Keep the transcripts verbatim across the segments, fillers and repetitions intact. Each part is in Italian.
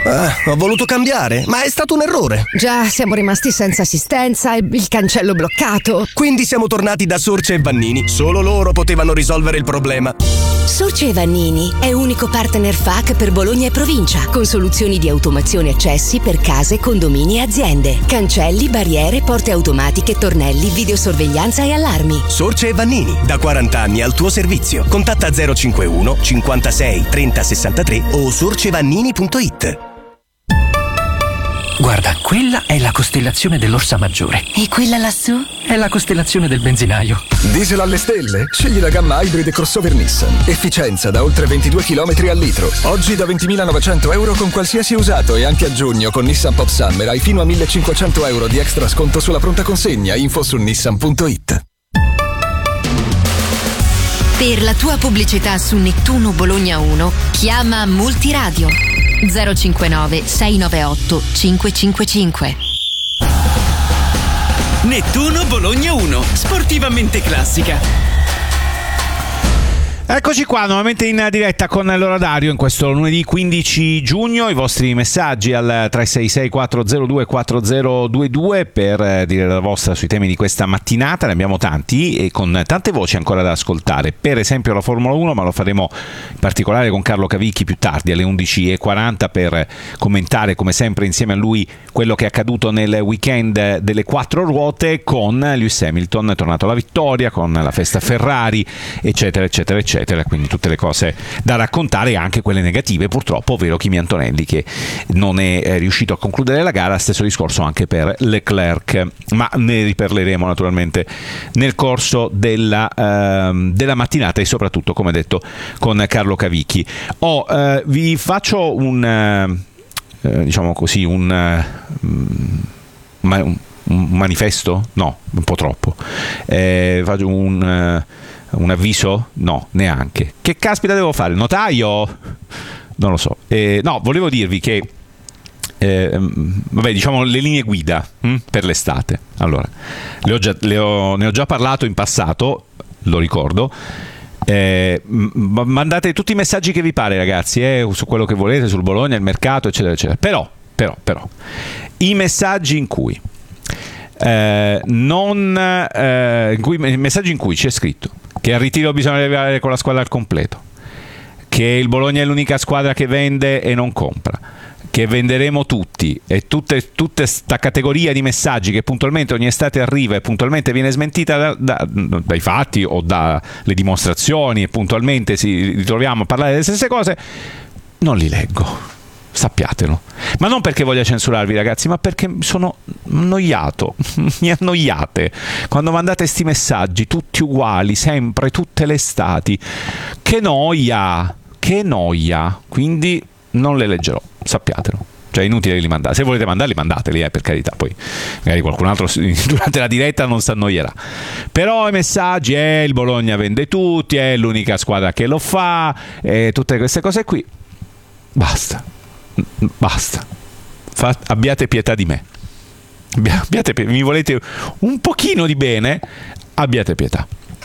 Eh, ho voluto cambiare, ma è stato un errore. Già, siamo rimasti senza assistenza e il cancello bloccato. Quindi siamo tornati da Sorce e Vannini. Solo loro potevano risolvere il problema. Sorce e Vannini è unico partner F A Q per Bologna e provincia, con soluzioni di automazione accessi per case, condomini e aziende. Cancelli, barriere, porte automatiche, tornelli, videosorveglianza e allarmi. Sorce e Vannini, da quaranta anni al tuo servizio. Contatta zero cinquantuno cinquantasei trenta sessantatré o sorcevannini punto it. Guarda, quella è la costellazione dell'Orsa Maggiore. E quella lassù? È la costellazione del benzinaio. Diesel alle stelle? Scegli la gamma Hybrid e crossover Nissan. Efficienza da oltre ventidue chilometri al litro. Oggi da ventimilanovecento euro con qualsiasi usato e anche a giugno con Nissan Pop Summer hai fino a millecinquecento euro di extra sconto sulla pronta consegna. Info su nissan punto it. Per la tua pubblicità su Nettuno Bologna uno, chiama Multiradio zero cinquantanove sei novantaotto cinquecentocinquantacinque. Nettuno Bologna uno, sportivamente classica. Eccoci qua, nuovamente in diretta con l'orario in questo lunedì quindici giugno. I vostri messaggi al tre sei sei quattro zero due quattro zero due due per dire la vostra sui temi di questa mattinata. Ne abbiamo tanti e con tante voci ancora da ascoltare. Per esempio la Formula uno, ma lo faremo in particolare con Carlo Cavicchi più tardi alle undici e quaranta per commentare come sempre insieme a lui quello che è accaduto nel weekend delle quattro ruote con Lewis Hamilton, è tornato alla vittoria, con la festa Ferrari, eccetera, eccetera, eccetera. Quindi tutte le cose da raccontare e anche quelle negative, purtroppo, ovvero Kimi Antonelli che non è riuscito a concludere la gara. Stesso discorso anche per Leclerc, ma ne riparleremo naturalmente nel corso della, uh, della mattinata e soprattutto, come detto, con Carlo Cavicchi. Oh, uh, vi faccio un uh, uh, diciamo così un, uh, un, un manifesto? No, un po' troppo. Eh, faccio un uh, Un avviso? No, neanche. Che caspita devo fare? Notaio? Non lo so. Eh, no, volevo dirvi che eh, vabbè, diciamo le linee guida hm, per l'estate. Allora, le ho già, le ho, ne ho già parlato in passato, lo ricordo. Eh, mandate tutti i messaggi che vi pare, ragazzi, eh, su quello che volete, sul Bologna, il mercato, eccetera, eccetera. Però, però, però, i messaggi in cui Eh, non eh, in cui, messaggi in cui c'è scritto che al ritiro bisogna arrivare con la squadra al completo, che il Bologna è l'unica squadra che vende e non compra, che venderemo tutti, e tutte tutta sta categoria di messaggi che puntualmente ogni estate arriva e puntualmente viene smentita da, da, dai fatti o dalle dimostrazioni, e puntualmente si ritroviamo a parlare delle stesse cose, non li leggo. Sappiatelo, ma non perché voglia censurarvi, ragazzi, ma perché sono annoiato. Mi annoiate quando mandate sti messaggi tutti uguali, sempre, tutte le estati. Che noia, che noia. Quindi non le leggerò, sappiatelo. Cioè, è inutile che li mandate. Se volete mandarli, mandateli, eh, per carità. Poi magari qualcun altro durante la diretta non si annoierà. Però i messaggi, eh, il Bologna vende tutti, è l'unica squadra che lo fa, eh, tutte queste cose qui, basta. Basta, Fa, abbiate pietà di me, abbiate, mi volete un pochino di bene, abbiate pietà.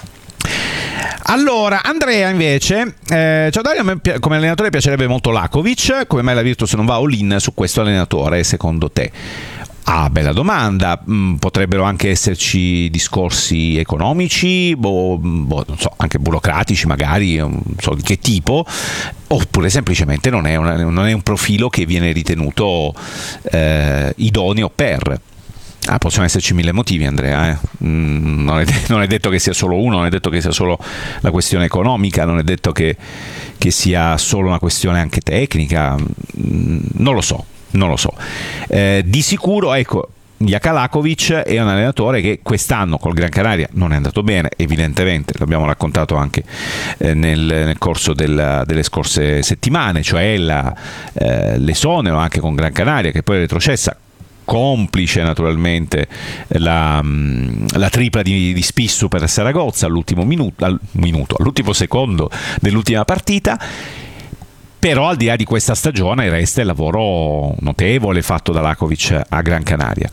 Allora, Andrea invece, eh, ciao Dario, a me come allenatore piacerebbe molto Lakovic, come mai la Virtus non va all-in su questo allenatore secondo te? Ah, bella domanda. Mm, potrebbero anche esserci discorsi economici, boh, boh, non so, anche burocratici magari, non so di che tipo, oppure semplicemente non è, una, non è un profilo che viene ritenuto eh, idoneo per. Ah, possono esserci mille motivi, Andrea, eh? mm, non, è, non è detto che sia solo uno, non è detto che sia solo la questione economica, non è detto che, che sia solo una questione anche tecnica, mm, non lo so. Non lo so, eh, di sicuro, ecco, Jaka Lakovic è un allenatore che quest'anno col Gran Canaria non è andato bene, evidentemente, l'abbiamo raccontato anche eh, nel, nel corso della, delle scorse settimane, cioè la, eh, l'esonero anche con Gran Canaria che poi è retrocessa, complice naturalmente la, la tripla di, di Spissu per Saragozza all'ultimo minuto, al, minuto, all'ultimo secondo dell'ultima partita. Però al di là di questa stagione resta il lavoro notevole fatto da Lakovic a Gran Canaria.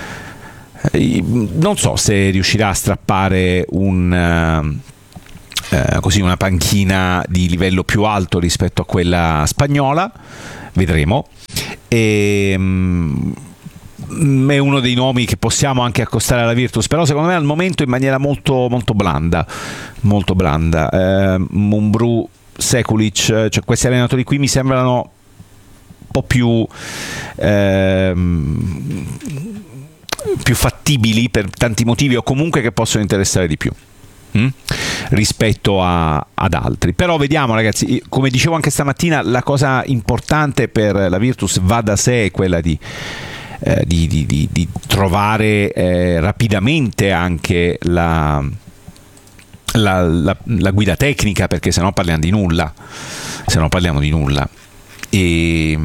Non so se riuscirà a strappare un, eh, così una panchina di livello più alto rispetto a quella spagnola, vedremo. e um, è uno dei nomi che possiamo anche accostare alla Virtus, però secondo me al momento in maniera molto, molto blanda, molto blanda. Eh, Mumbrú, Sekulic, cioè questi allenatori qui mi sembrano un po' più ehm, più fattibili per tanti motivi, o comunque che possono interessare di più mm? rispetto a, ad altri. Però vediamo, ragazzi, come dicevo anche stamattina, la cosa importante per la Virtus, va da sé, è quella di eh, di, di, di, di trovare eh, rapidamente anche la La, la, la guida tecnica, perché sennò parliamo di nulla se no parliamo di nulla e,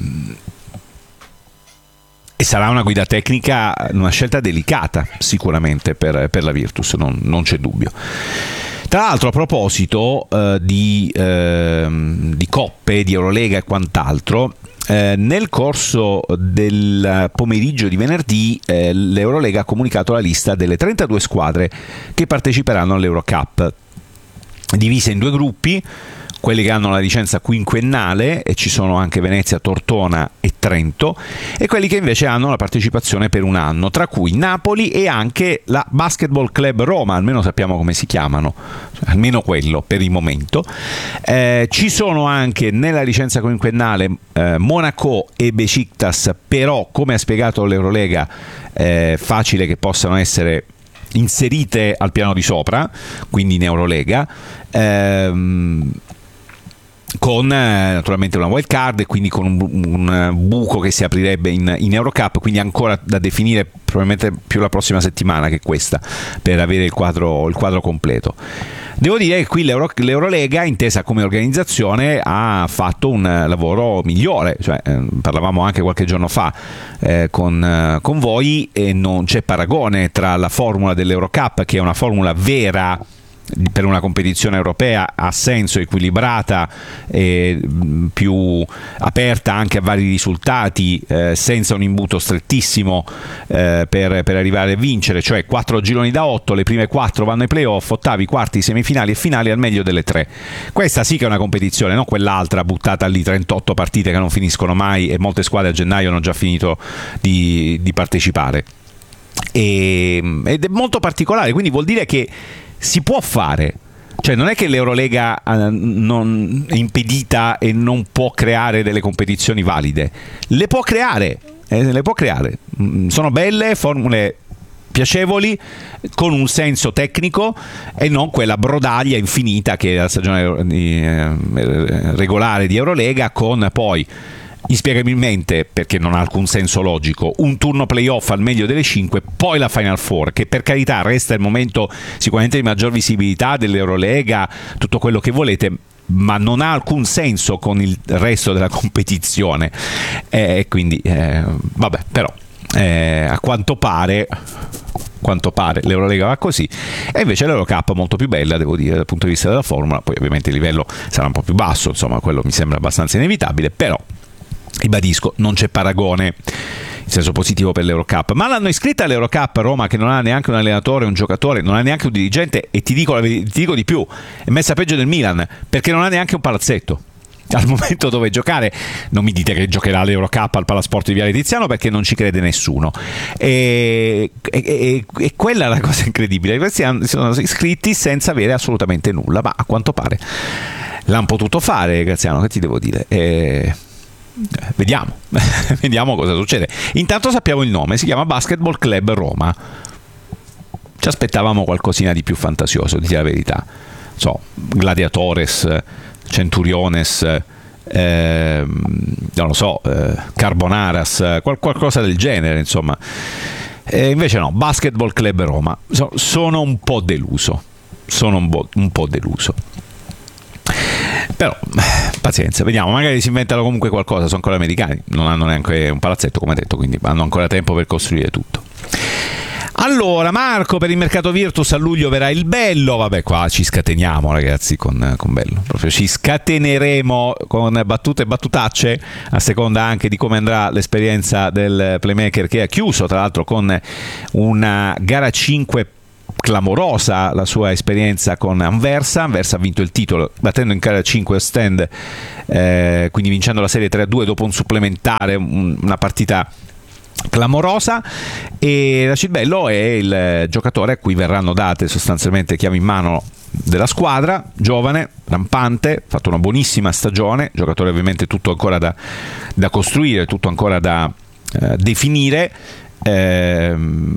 e sarà una guida tecnica, una scelta delicata sicuramente per, per la Virtus, non, non c'è dubbio. Tra l'altro, a proposito eh, di, eh, di coppe, di Eurolega e quant'altro, Eh, nel corso del pomeriggio di venerdì eh, l'Eurolega ha comunicato la lista delle trentadue squadre che parteciperanno all'Eurocup, divise in due gruppi: quelli che hanno la licenza quinquennale, e ci sono anche Venezia, Tortona e Trento, e quelli che invece hanno la partecipazione per un anno, tra cui Napoli e anche la Basketball Club Roma, almeno sappiamo come si chiamano, almeno quello per il momento. Eh, ci sono anche nella licenza quinquennale eh, Monaco e Besiktas, però come ha spiegato l'Eurolega è eh, facile che possano essere inserite al piano di sopra, quindi in Eurolega, ehm, con eh, naturalmente una wild card, e quindi con un, un buco che si aprirebbe in, in Eurocup, quindi ancora da definire, probabilmente più la prossima settimana che questa, per avere il quadro, il quadro completo. Devo dire che qui l'Euro, l'Eurolega, intesa come organizzazione, ha fatto un lavoro migliore, cioè, eh, parlavamo anche qualche giorno fa eh, con, eh, con voi, e non c'è paragone tra la formula dell'Eurocup, che è una formula vera per una competizione europea, ha senso, equilibrata e più aperta anche a vari risultati, eh, senza un imbuto strettissimo eh, per, per arrivare a vincere, cioè quattro gironi da otto, le prime quattro vanno ai playoff, ottavi, quarti, semifinali e finali al meglio delle tre. Questa sì che è una competizione, non quell'altra buttata lì, trentotto partite che non finiscono mai, e molte squadre a gennaio hanno già finito di, di partecipare, e, ed è molto particolare, quindi vuol dire che si può fare, cioè non è che l'Eurolega eh, non è impedita e non può creare delle competizioni valide, le può creare, eh, le può creare. Sono belle, formule piacevoli, con un senso tecnico, e non quella brodaglia infinita che è la stagione di, eh, regolare di Eurolega, con poi, inspiegabilmente, perché non ha alcun senso logico, un turno playoff al meglio delle cinque, poi la Final Four, che per carità resta il momento sicuramente di maggior visibilità dell'Eurolega, tutto quello che volete, ma non ha alcun senso con il resto della competizione, e eh, quindi eh, vabbè, però eh, a quanto pare quanto pare l'Eurolega va così, e invece l'Eurocup è molto più bella, devo dire, dal punto di vista della formula. Poi ovviamente il livello sarà un po' più basso, insomma, quello mi sembra abbastanza inevitabile, però ribadisco, non c'è paragone in senso positivo per l'Eurocup. Ma l'hanno iscritta all'Eurocup Roma, che non ha neanche un allenatore, un giocatore, non ha neanche un dirigente, e ti dico, ti dico di più, è messa peggio del Milan, perché non ha neanche un palazzetto al momento dove giocare. Non mi dite che giocherà l'Eurocup al Palasport di Viale Tiziano, perché non ci crede nessuno, e, e, e, e quella è la cosa incredibile. Questi sono iscritti senza avere assolutamente nulla, ma a quanto pare l'hanno potuto fare, Graziano, che ti devo dire. E vediamo vediamo cosa succede. Intanto sappiamo il nome, si chiama Basketball Club Roma. Ci aspettavamo qualcosina di più fantasioso, di dire la verità, so, Gladiatores, Centuriones, eh, non lo so, eh, Carbonaras, qual- qualcosa del genere, insomma. E invece no, Basketball Club Roma. So, sono un po' deluso sono un, bo- un po' deluso però pazienza, vediamo, magari si inventano comunque qualcosa. Sono ancora americani, non hanno neanche un palazzetto, come detto, quindi hanno ancora tempo per costruire tutto. Allora, Marco, per il mercato Virtus a luglio verrà il bello. Vabbè, qua ci scateniamo, ragazzi, con, con bello. Proprio ci scateneremo con battute e battutacce, a seconda anche di come andrà l'esperienza del playmaker, che ha chiuso, tra l'altro, con una gara cinque clamorosa la sua esperienza con Anversa. Anversa ha vinto il titolo battendo in gara cinque Ostend, eh, quindi vincendo la serie tre a due dopo un supplementare, un, una partita clamorosa. E Rachid Bello è il giocatore a cui verranno date sostanzialmente chiavi in mano della squadra, giovane, rampante, ha fatto una buonissima stagione, giocatore ovviamente tutto ancora da, da costruire, tutto ancora da eh, definire, eh,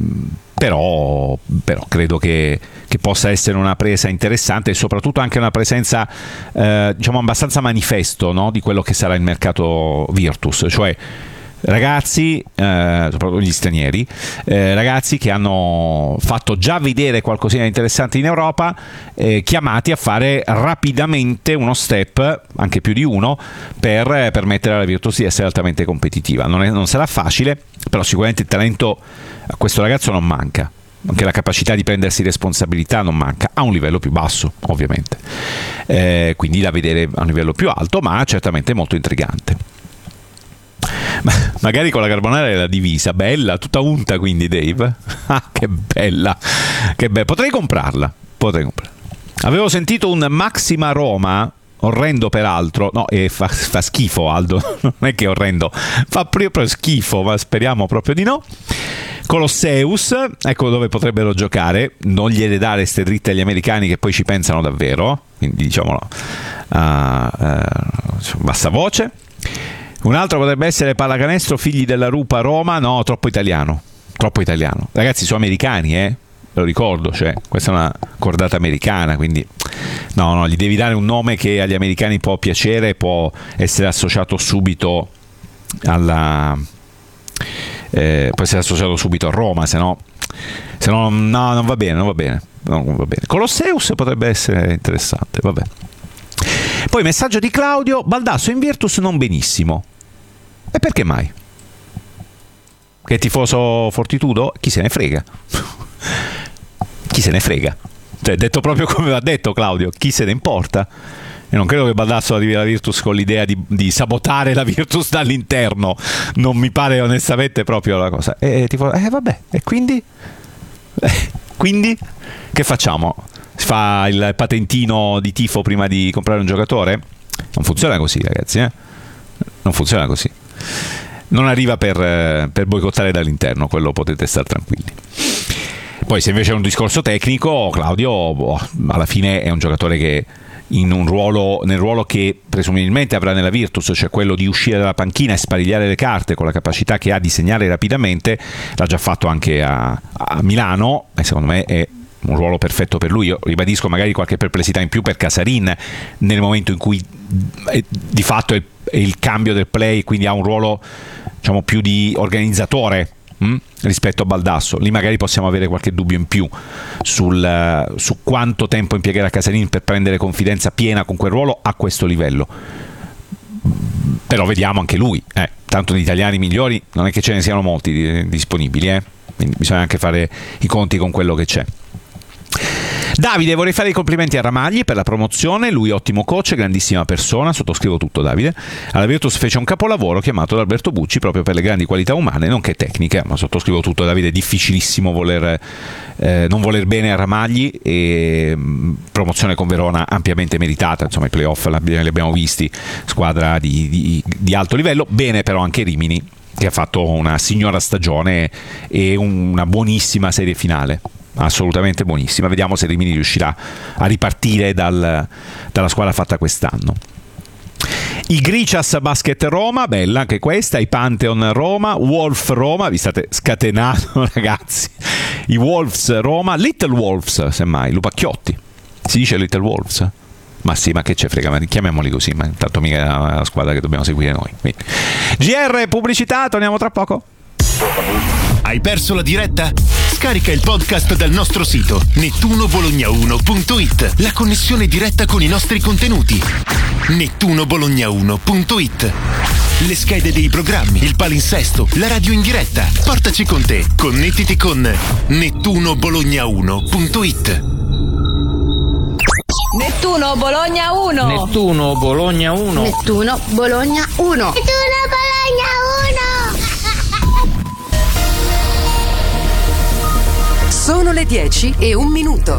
però, però credo che, che possa essere una presa interessante e soprattutto anche una presenza eh, diciamo abbastanza manifesto, no? Di quello che sarà il mercato Virtus, cioè ragazzi, eh, soprattutto gli stranieri, eh, ragazzi che hanno fatto già vedere qualcosina di interessante in Europa, eh, chiamati a fare rapidamente uno step, anche più di uno, per permettere alla Virtus di essere altamente competitiva. Non, è, non sarà facile, però sicuramente il talento a questo ragazzo non manca, anche la capacità di prendersi responsabilità non manca, a un livello più basso ovviamente, eh, quindi da vedere a un livello più alto, ma certamente molto intrigante. Ma magari con la carbonara e la divisa, bella, tutta unta, quindi Dave. Ah, che bella, che bella. Potrei comprarla, potrei comprarla. Avevo sentito un Maxima Roma, orrendo peraltro, no, e fa, fa schifo Aldo, non è che è orrendo, fa proprio schifo, ma speriamo proprio di no. Colosseus, ecco dove potrebbero giocare, non gliele dare ste dritte agli americani che poi ci pensano davvero, quindi diciamolo a uh, uh, bassa voce. Un altro potrebbe essere pallacanestro Figli della Rupa Roma, no, troppo italiano, troppo italiano. Ragazzi, sono americani, eh, ve lo ricordo, cioè, questa è una cordata americana, quindi no, no, gli devi dare un nome che agli americani può piacere, può essere associato subito alla... Eh, può essere associato subito a Roma, se no, se no, no, non va bene, non va bene, non va bene. Colosseus potrebbe essere interessante, vabbè. Poi messaggio di Claudio: Baldasso in Virtus non benissimo. E perché mai? Che tifoso Fortitudo? Chi se ne frega? Chi se ne frega? Cioè, detto proprio come va detto Claudio, chi se ne importa? E non credo che Baldasso arrivi alla Virtus con l'idea di, di sabotare la Virtus dall'interno. Non mi pare onestamente proprio la cosa. E tipo, eh vabbè, e quindi? Eh, quindi? Che facciamo? Si fa il patentino di tifo prima di comprare un giocatore? Non funziona così, ragazzi, eh? Non funziona così. Non arriva per, per boicottare dall'interno, quello potete stare tranquilli. Poi se invece è un discorso tecnico, Claudio boh, alla fine è un giocatore che in un ruolo, nel ruolo che presumibilmente avrà nella Virtus, cioè quello di uscire dalla panchina e sparigliare le carte con la capacità che ha di segnare rapidamente, l'ha già fatto anche a, a Milano e secondo me è un ruolo perfetto per lui. Io ribadisco magari qualche perplessità in più per Casarin nel momento in cui eh, di fatto è il, è il cambio del play, quindi ha un ruolo diciamo più di organizzatore mh, rispetto a Baldasso. Lì magari possiamo avere qualche dubbio in più sul, uh, su quanto tempo impiegherà Casarin per prendere confidenza piena con quel ruolo a questo livello, però vediamo anche lui, eh, tanto di italiani migliori non è che ce ne siano molti di, disponibili, eh? Quindi bisogna anche fare i conti con quello che c'è. Davide, vorrei fare i complimenti a Ramagli per la promozione, lui ottimo coach, grandissima persona, sottoscrivo tutto Davide. Alla Virtus fece un capolavoro chiamato da Alberto Bucci proprio per le grandi qualità umane nonché tecniche, ma sottoscrivo tutto Davide, è difficilissimo voler, eh, non voler bene a Ramagli, e mh, promozione con Verona ampiamente meritata, insomma i playoff li abbiamo visti, squadra di, di, di alto livello, bene però anche Rimini che ha fatto una signora stagione e una buonissima serie finale. Assolutamente buonissima, vediamo se Rimini riuscirà a ripartire dal, dalla squadra fatta quest'anno. I Gricias Basket Roma, bella anche questa, i Pantheon Roma, Wolf Roma, vi state scatenando ragazzi, i Wolves Roma, Little Wolves semmai, Lupacchiotti, si dice Little Wolves? Ma sì, ma che ce frega, ma chiamiamoli così, ma intanto mica è la, la squadra che dobbiamo seguire noi. Quindi. G R pubblicità, torniamo tra poco. Hai perso la diretta? Scarica il podcast dal nostro sito nettuno bologna uno punto it. La connessione diretta con i nostri contenuti. nettuno bologna uno punto it. Le schede dei programmi, il palinsesto, la radio in diretta. Portaci con te. Connettiti con nettuno bologna uno punto it. Nettuno Bologna uno. Nettuno Bologna uno. Nettuno Bologna uno. Nettuno Bologna uno. Sono le dieci e un minuto.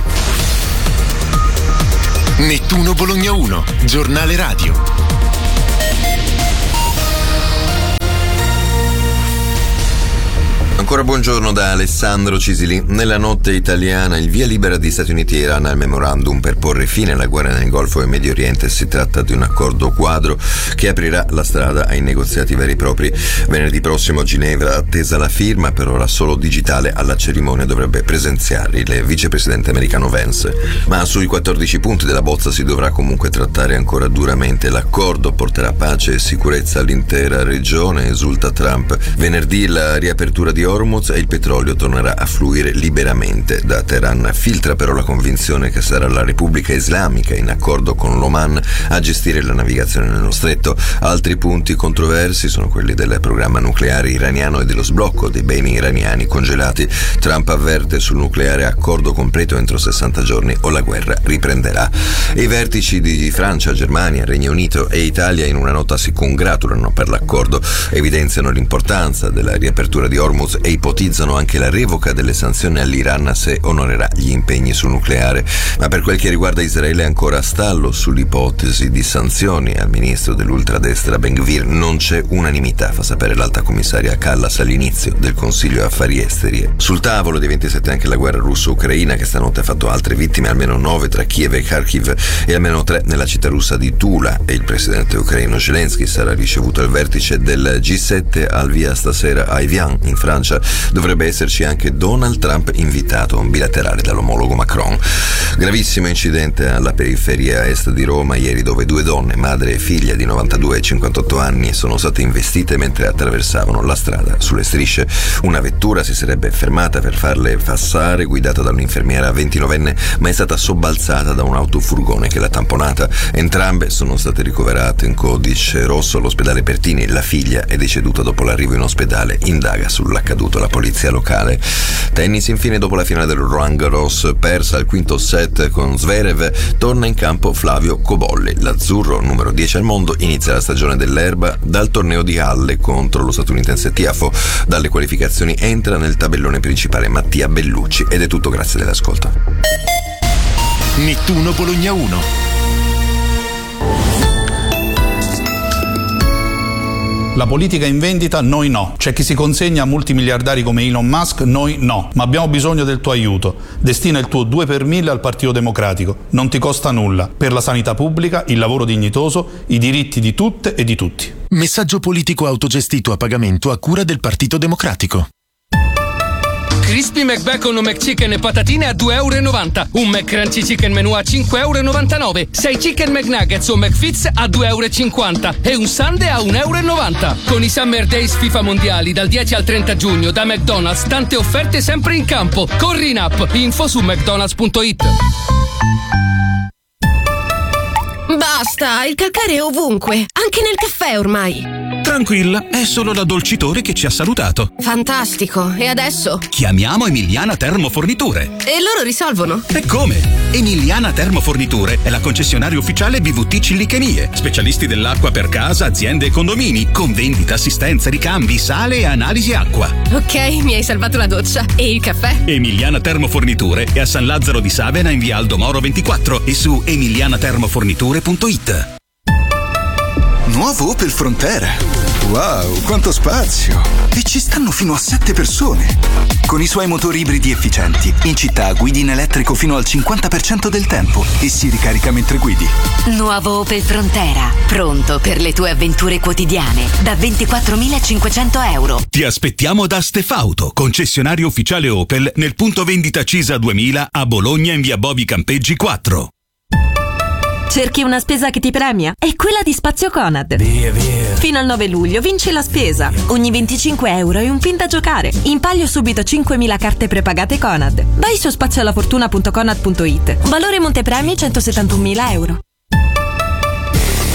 Nettuno Bologna uno, giornale radio. Ancora buongiorno da Alessandro Cisili. Nella notte italiana il via libera di Stati Uniti e Iran al memorandum per porre fine alla guerra nel Golfo e Medio Oriente. Si tratta di un accordo quadro che aprirà la strada ai negoziati veri e propri. Venerdì prossimo a Ginevra attesa la firma, per ora solo digitale. Alla cerimonia dovrebbe presenziare il vicepresidente americano Vance. Ma sui quattordici punti della bozza si dovrà comunque trattare ancora duramente. L'accordo porterà pace e sicurezza all'intera regione, esulta Trump. Venerdì la riapertura di Hormuz e il petrolio tornerà a fluire liberamente da Teheran. Filtra però la convinzione che sarà la Repubblica Islamica, in accordo con l'Oman, a gestire la navigazione nello stretto. Altri punti controversi sono quelli del programma nucleare iraniano e dello sblocco dei beni iraniani congelati. Trump avverte sul nucleare: accordo completo entro sessanta giorni o la guerra riprenderà. E i vertici di Francia, Germania, Regno Unito e Italia in una nota si congratulano per l'accordo, evidenziano l'importanza della riapertura di Hormuz e ipotizzano anche la revoca delle sanzioni all'Iran se onorerà gli impegni sul nucleare. Ma per quel che riguarda Israele è ancora a stallo sull'ipotesi di sanzioni. Al ministro dell'ultradestra Ben-Gvir non c'è unanimità, fa sapere l'alta commissaria Callas all'inizio del Consiglio Affari Esteri. Sul tavolo dei ventisette anche la guerra russo-ucraina, che stanotte ha fatto altre vittime, almeno nove tra Kiev e Kharkiv e almeno tre nella città russa di Tula. E il presidente ucraino Zelensky sarà ricevuto al vertice del G sette al via stasera a Evian, in Francia. Dovrebbe esserci anche Donald Trump invitato a un bilaterale dall'omologo Macron. Gravissimo incidente alla periferia est di Roma ieri, dove due donne, madre e figlia di novantadue e cinquantotto anni, sono state investite mentre attraversavano la strada sulle strisce. Una vettura si sarebbe fermata per farle passare, guidata da un'infermiera ventinovenne, ma è stata sobbalzata da un autofurgone che l'ha tamponata. Entrambe sono state ricoverate in codice rosso all'ospedale Pertini. La figlia è deceduta dopo l'arrivo in ospedale. Indaga sull'accaduto la polizia locale. Tennis infine, dopo la finale del Roland Garros persa al quinto set con Zverev, torna in campo Flavio Cobolli. L'azzurro, numero dieci al mondo, inizia la stagione dell'erba dal torneo di Halle contro lo statunitense Tiafoe. Dalle qualificazioni entra nel tabellone principale Mattia Bellucci. Ed è tutto, grazie dell'ascolto. Nettuno Bologna uno. La politica in vendita, noi no. C'è chi si consegna a multimiliardari come Elon Musk, noi no. Ma abbiamo bisogno del tuo aiuto. Destina il tuo due per mille al Partito Democratico. Non ti costa nulla. Per la sanità pubblica, il lavoro dignitoso, i diritti di tutte e di tutti. Messaggio politico autogestito a pagamento a cura del Partito Democratico. Crispy McBacon o McChicken e patatine a due e novanta euro. Un McCrunchy Chicken Menù a cinque e novantanove euro. sei Chicken McNuggets o McFits a due e cinquanta euro. E un Sundae a un e novanta euro. Con i Summer Days FIFA Mondiali dal dieci al trenta giugno da McDonald's, tante offerte sempre in campo. Corri in app. Info su mcdonalds punto it. Basta, il calcare è ovunque, anche nel caffè ormai. Tranquilla, è solo l'addolcitore che ci ha salutato. Fantastico, e adesso? Chiamiamo Emiliana Termoforniture. E loro risolvono? E come? Emiliana Termoforniture è la concessionaria ufficiale B V T Cillichemie, specialisti dell'acqua per casa, aziende e condomini, con vendita, assistenza, ricambi, sale e analisi acqua. Ok, mi hai salvato la doccia. E il caffè? Emiliana Termoforniture è a San Lazzaro di Savena in via Aldo Moro ventiquattro e su emiliana termoforniture punto it. Nuovo Opel Frontera. Wow, quanto spazio! E ci stanno fino a sette persone. Con i suoi motori ibridi efficienti, in città guidi in elettrico fino al cinquanta per cento del tempo e si ricarica mentre guidi. Nuovo Opel Frontera, pronto per le tue avventure quotidiane, da ventiquattromilacinquecento euro. Ti aspettiamo da Stefauto, concessionario ufficiale Opel, nel punto vendita Cisa duemila a Bologna in via Bovi Campeggi quattro. Cerchi una spesa che ti premia? È quella di Spazio Conad. Via, via. Fino al nove luglio vinci la spesa. Ogni venticinque euro e un pin da giocare. In palio subito cinquemila carte prepagate Conad. Vai su spazioalafortuna punto conad punto it. Valore montepremi centosettantunomila euro.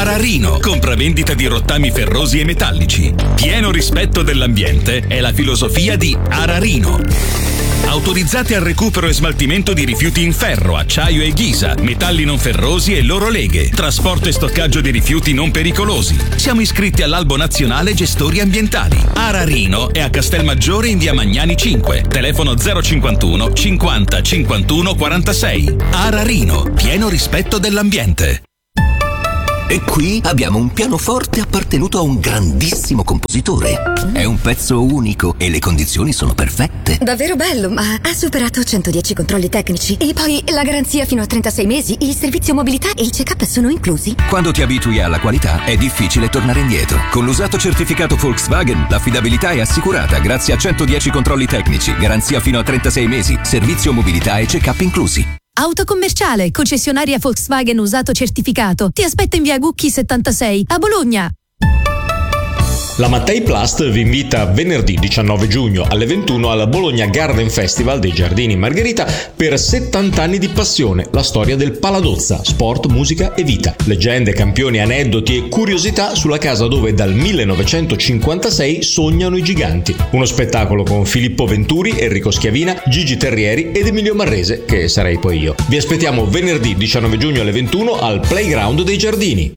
Ararino, compravendita di rottami ferrosi e metallici. Pieno rispetto dell'ambiente è la filosofia di Ararino. Autorizzati al recupero e smaltimento di rifiuti in ferro, acciaio e ghisa, metalli non ferrosi e loro leghe, trasporto e stoccaggio di rifiuti non pericolosi. Siamo iscritti all'Albo Nazionale Gestori Ambientali. Ararino è a Castelmaggiore in via Magnani cinque, telefono zero cinquantuno cinquanta cinquantuno quarantasei. Ararino, pieno rispetto dell'ambiente. E qui abbiamo un pianoforte appartenuto a un grandissimo compositore. È un pezzo unico e le condizioni sono perfette. Davvero bello, ma ha superato centodieci controlli tecnici. E poi la garanzia fino a trentasei mesi, il servizio mobilità e il check-up sono inclusi. Quando ti abitui alla qualità è difficile tornare indietro. Con l'usato certificato Volkswagen l'affidabilità è assicurata grazie a centodieci controlli tecnici, garanzia fino a trentasei mesi, servizio mobilità e check-up inclusi. Autocommerciale, concessionaria Volkswagen usato certificato. Ti aspetta in via Gucchi settantasei, a Bologna. La Mattei Plast vi invita venerdì diciannove giugno alle ventuno al Bologna Garden Festival dei Giardini Margherita per settanta anni di passione, la storia del Paladozza, sport, musica e vita. Leggende, campioni, aneddoti e curiosità sulla casa dove dal millenovecentocinquantasei sognano i giganti. Uno spettacolo con Filippo Venturi, Enrico Schiavina, Gigi Terrieri ed Emilio Marrese, che sarei poi io. Vi aspettiamo venerdì diciannove giugno alle ventuno al Playground dei Giardini.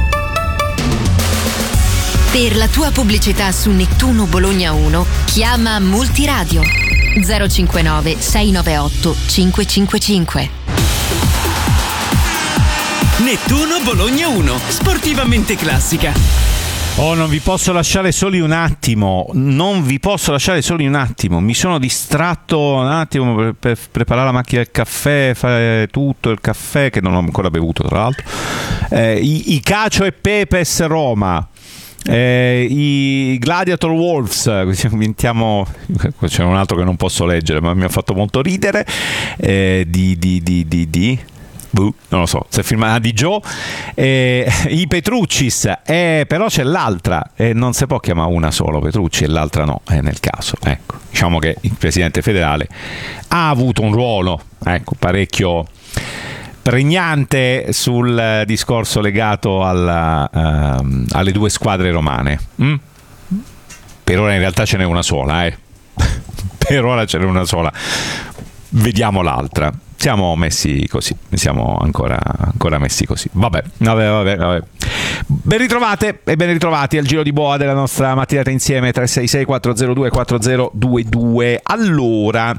Per la tua pubblicità su Nettuno Bologna uno, chiama Multiradio zero cinquantanove sei novantaotto cinque cinque cinque. Nettuno Bologna uno, sportivamente classica. Oh, non vi posso lasciare soli un attimo, non vi posso lasciare soli un attimo, mi sono distratto un attimo per, per preparare la macchina del caffè, fare tutto il caffè che non ho ancora bevuto tra l'altro, eh, i, i Cacio e Pepes Roma. Eh, i Gladiator Wolves, inventiamo, c'è un altro che non posso leggere ma mi ha fatto molto ridere, eh, di, di, di, di, di buh, non lo so se firma di Joe, eh, i Petruccis, eh, però c'è l'altra e eh, non si può chiamare una solo Petrucci e l'altra no, eh, nel caso ecco, diciamo che il presidente federale ha avuto un ruolo ecco, parecchio pregnante sul discorso legato alla, uh, alle due squadre romane. Mm? Per ora in realtà ce n'è una sola, eh. Per ora ce n'è una sola. Vediamo l'altra. Siamo messi così, siamo ancora, ancora messi così. Vabbè, vabbè, vabbè, vabbè. Ben ritrovate e ben ritrovati al giro di boa della nostra mattinata insieme tre sei sei quattro zero due quattro zero due due. Allora,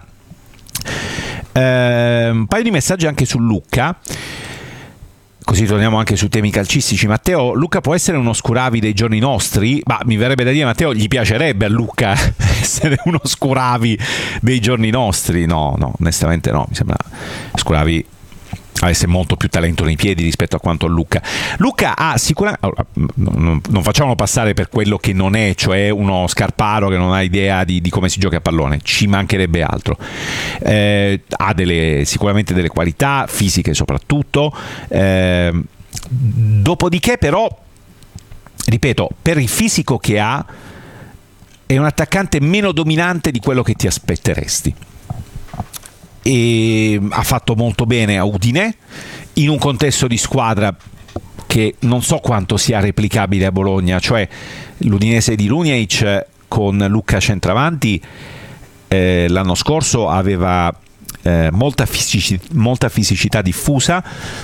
Uh, un paio di messaggi anche su Lucca, così torniamo anche su temi calcistici. Matteo, Lucca può essere uno Scuravi dei giorni nostri? Ma mi verrebbe da dire, Matteo, gli piacerebbe a Lucca essere uno Scuravi dei giorni nostri? No, no, onestamente no, mi sembra Scuravi avesse molto più talento nei piedi rispetto a quanto a Lucca. Lucca ha sicuramente, allora, non, non facciamolo passare per quello che non è, cioè uno scarparo che non ha idea di, di come si gioca a pallone, ci mancherebbe altro. Eh, ha delle, sicuramente delle qualità fisiche soprattutto, eh, dopodiché però, ripeto, per il fisico che ha è un attaccante meno dominante di quello che ti aspetteresti. E ha fatto molto bene a Udine in un contesto di squadra che non so quanto sia replicabile a Bologna, cioè l'Udinese di Luniec con Lucca centravanti eh, l'anno scorso aveva eh, molta, fisici- molta fisicità diffusa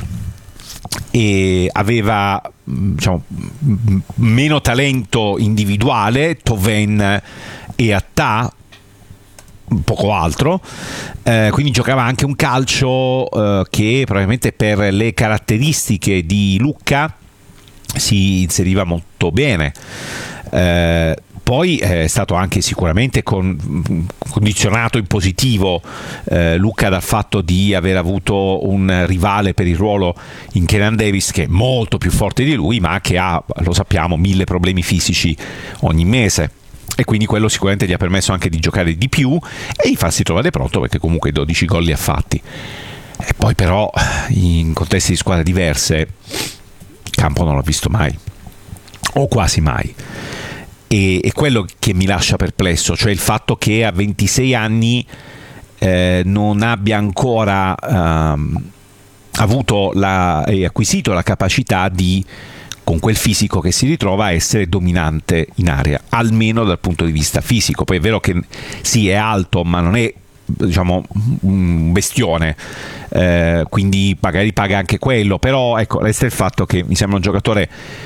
e aveva diciamo, meno talento individuale, Toven e Attà, poco altro, eh, quindi giocava anche un calcio eh, che probabilmente per le caratteristiche di Lucca si inseriva molto bene. Eh, poi è stato anche sicuramente con, condizionato in positivo eh, Lucca dal fatto di aver avuto un rivale per il ruolo in Kenan Davis che è molto più forte di lui ma che ha, lo sappiamo, mille problemi fisici ogni mese. E quindi quello sicuramente gli ha permesso anche di giocare di più e di farsi trovare pronto, perché comunque dodici gol li ha fatti. E poi però in contesti di squadre diverse campo non l'ho visto mai o quasi mai, e, e quello che mi lascia perplesso, cioè il fatto che a ventisei anni eh, non abbia ancora ehm, avuto la, e acquisito la capacità di con quel fisico che si ritrova a essere dominante in area, almeno dal punto di vista fisico. Poi è vero che sì, è alto, ma non è, diciamo, un bestione, eh, quindi magari paga anche quello, però ecco, resta il fatto che mi sembra un giocatore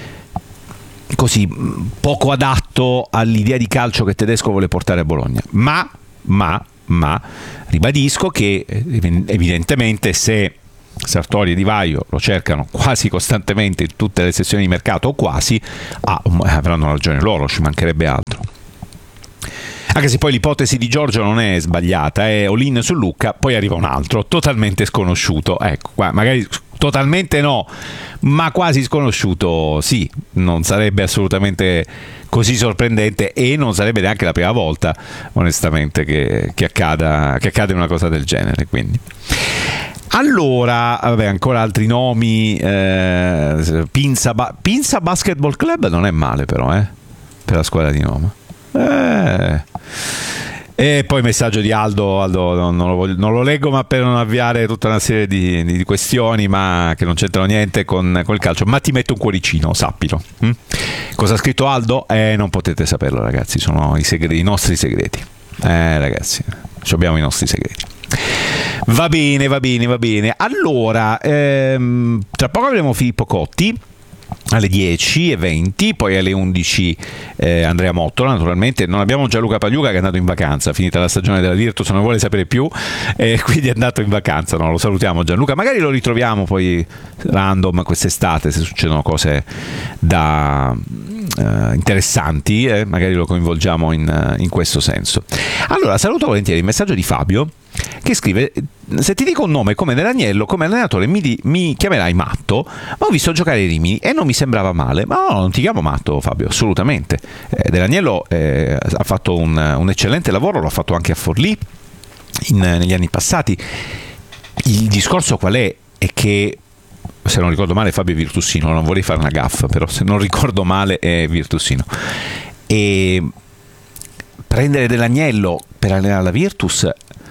così poco adatto all'idea di calcio che Tedesco vuole portare a Bologna. Ma, ma, ma ribadisco che evidentemente se Sartori e Di Vaio lo cercano quasi costantemente in tutte le sessioni di mercato, o quasi, ah, avranno ragione loro, ci mancherebbe altro. Anche se poi l'ipotesi di Giorgio non è sbagliata, è all-in su Lucca, poi arriva un altro totalmente sconosciuto, ecco qua, magari totalmente no, ma quasi sconosciuto sì, non sarebbe assolutamente così sorprendente, e non sarebbe neanche la prima volta onestamente che, che accada che accade una cosa del genere. Quindi allora, vabbè, ancora altri nomi, eh, Pinza, ba- Pinza Basketball Club non è male però, eh, per la squadra di Noma. Eh. E poi messaggio di Aldo, Aldo non, non, lo voglio, non lo leggo, ma per non avviare tutta una serie di, di questioni, ma che non c'entrano niente con, con il calcio, ma ti metto un cuoricino, sappilo. hm? Cosa ha scritto Aldo? Eh, non potete saperlo, ragazzi, sono i, segreti, i nostri segreti, eh ragazzi, abbiamo i nostri segreti. Va bene, va bene, va bene. Allora, ehm, tra poco avremo Filippo Cotti alle dieci e venti, poi alle undici eh, Andrea Mottola, naturalmente. Non abbiamo Gianluca Pagliuca, che è andato in vacanza, finita la stagione della Virtus, non vuole sapere più, e quindi è andato in vacanza. No, lo salutiamo Gianluca, magari lo ritroviamo poi random quest'estate se succedono cose da eh, interessanti, eh, magari lo coinvolgiamo in, in questo senso. Allora, saluto volentieri il messaggio di Fabio, che scrive: se ti dico un nome come Dell'Agnello come allenatore mi, di, mi chiamerai matto, ma ho visto giocare i Rimini e non mi sembrava male. Ma no, non ti chiamo matto, Fabio, assolutamente. eh, Dell'Agnello eh, ha fatto un, un eccellente lavoro, l'ha fatto anche a Forlì in, negli anni passati. Il discorso qual è? È che, se non ricordo male, Fabio è virtussino, non vorrei fare una gaffa, però se non ricordo male è virtussino, e prendere Dell'Agnello per allenare la Virtus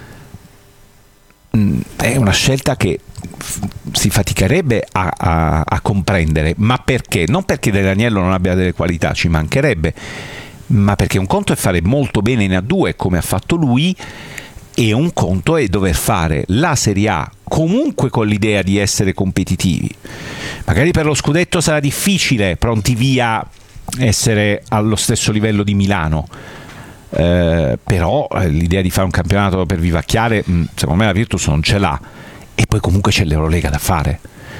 è una scelta che si faticherebbe a, a, a comprendere. Ma perché? Non perché Dell'Agnello non abbia delle qualità, ci mancherebbe, ma perché un conto è fare molto bene in A due come ha fatto lui, e un conto è dover fare la Serie A comunque con l'idea di essere competitivi. Magari per lo scudetto sarà difficile, pronti via, essere allo stesso livello di Milano. Eh, però l'idea di fare un campionato per vivacchiare, secondo me la Virtus non ce l'ha. E poi comunque c'è l'Eurolega da fare,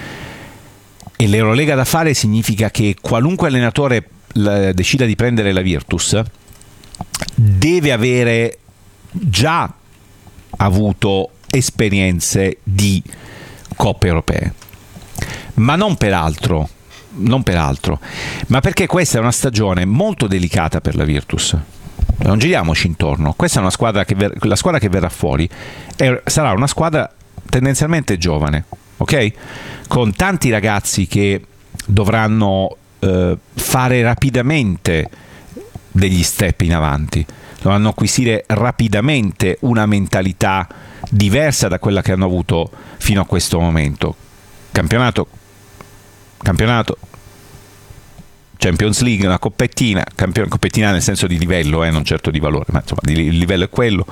e l'Eurolega da fare significa che qualunque allenatore decida di prendere la Virtus deve avere già avuto esperienze di coppe europee, ma non per altro, non per altro, ma perché questa è una stagione molto delicata per la Virtus. Non giriamoci intorno, questa è una squadra che ver- la squadra che verrà fuori è, sarà una squadra tendenzialmente giovane, ok? Con tanti ragazzi che dovranno eh, fare rapidamente degli step in avanti, dovranno acquisire rapidamente una mentalità diversa da quella che hanno avuto fino a questo momento. Campionato, campionato Champions League, una coppettina, campione, coppettina nel senso di livello, eh, non certo di valore, ma insomma il livello è quello.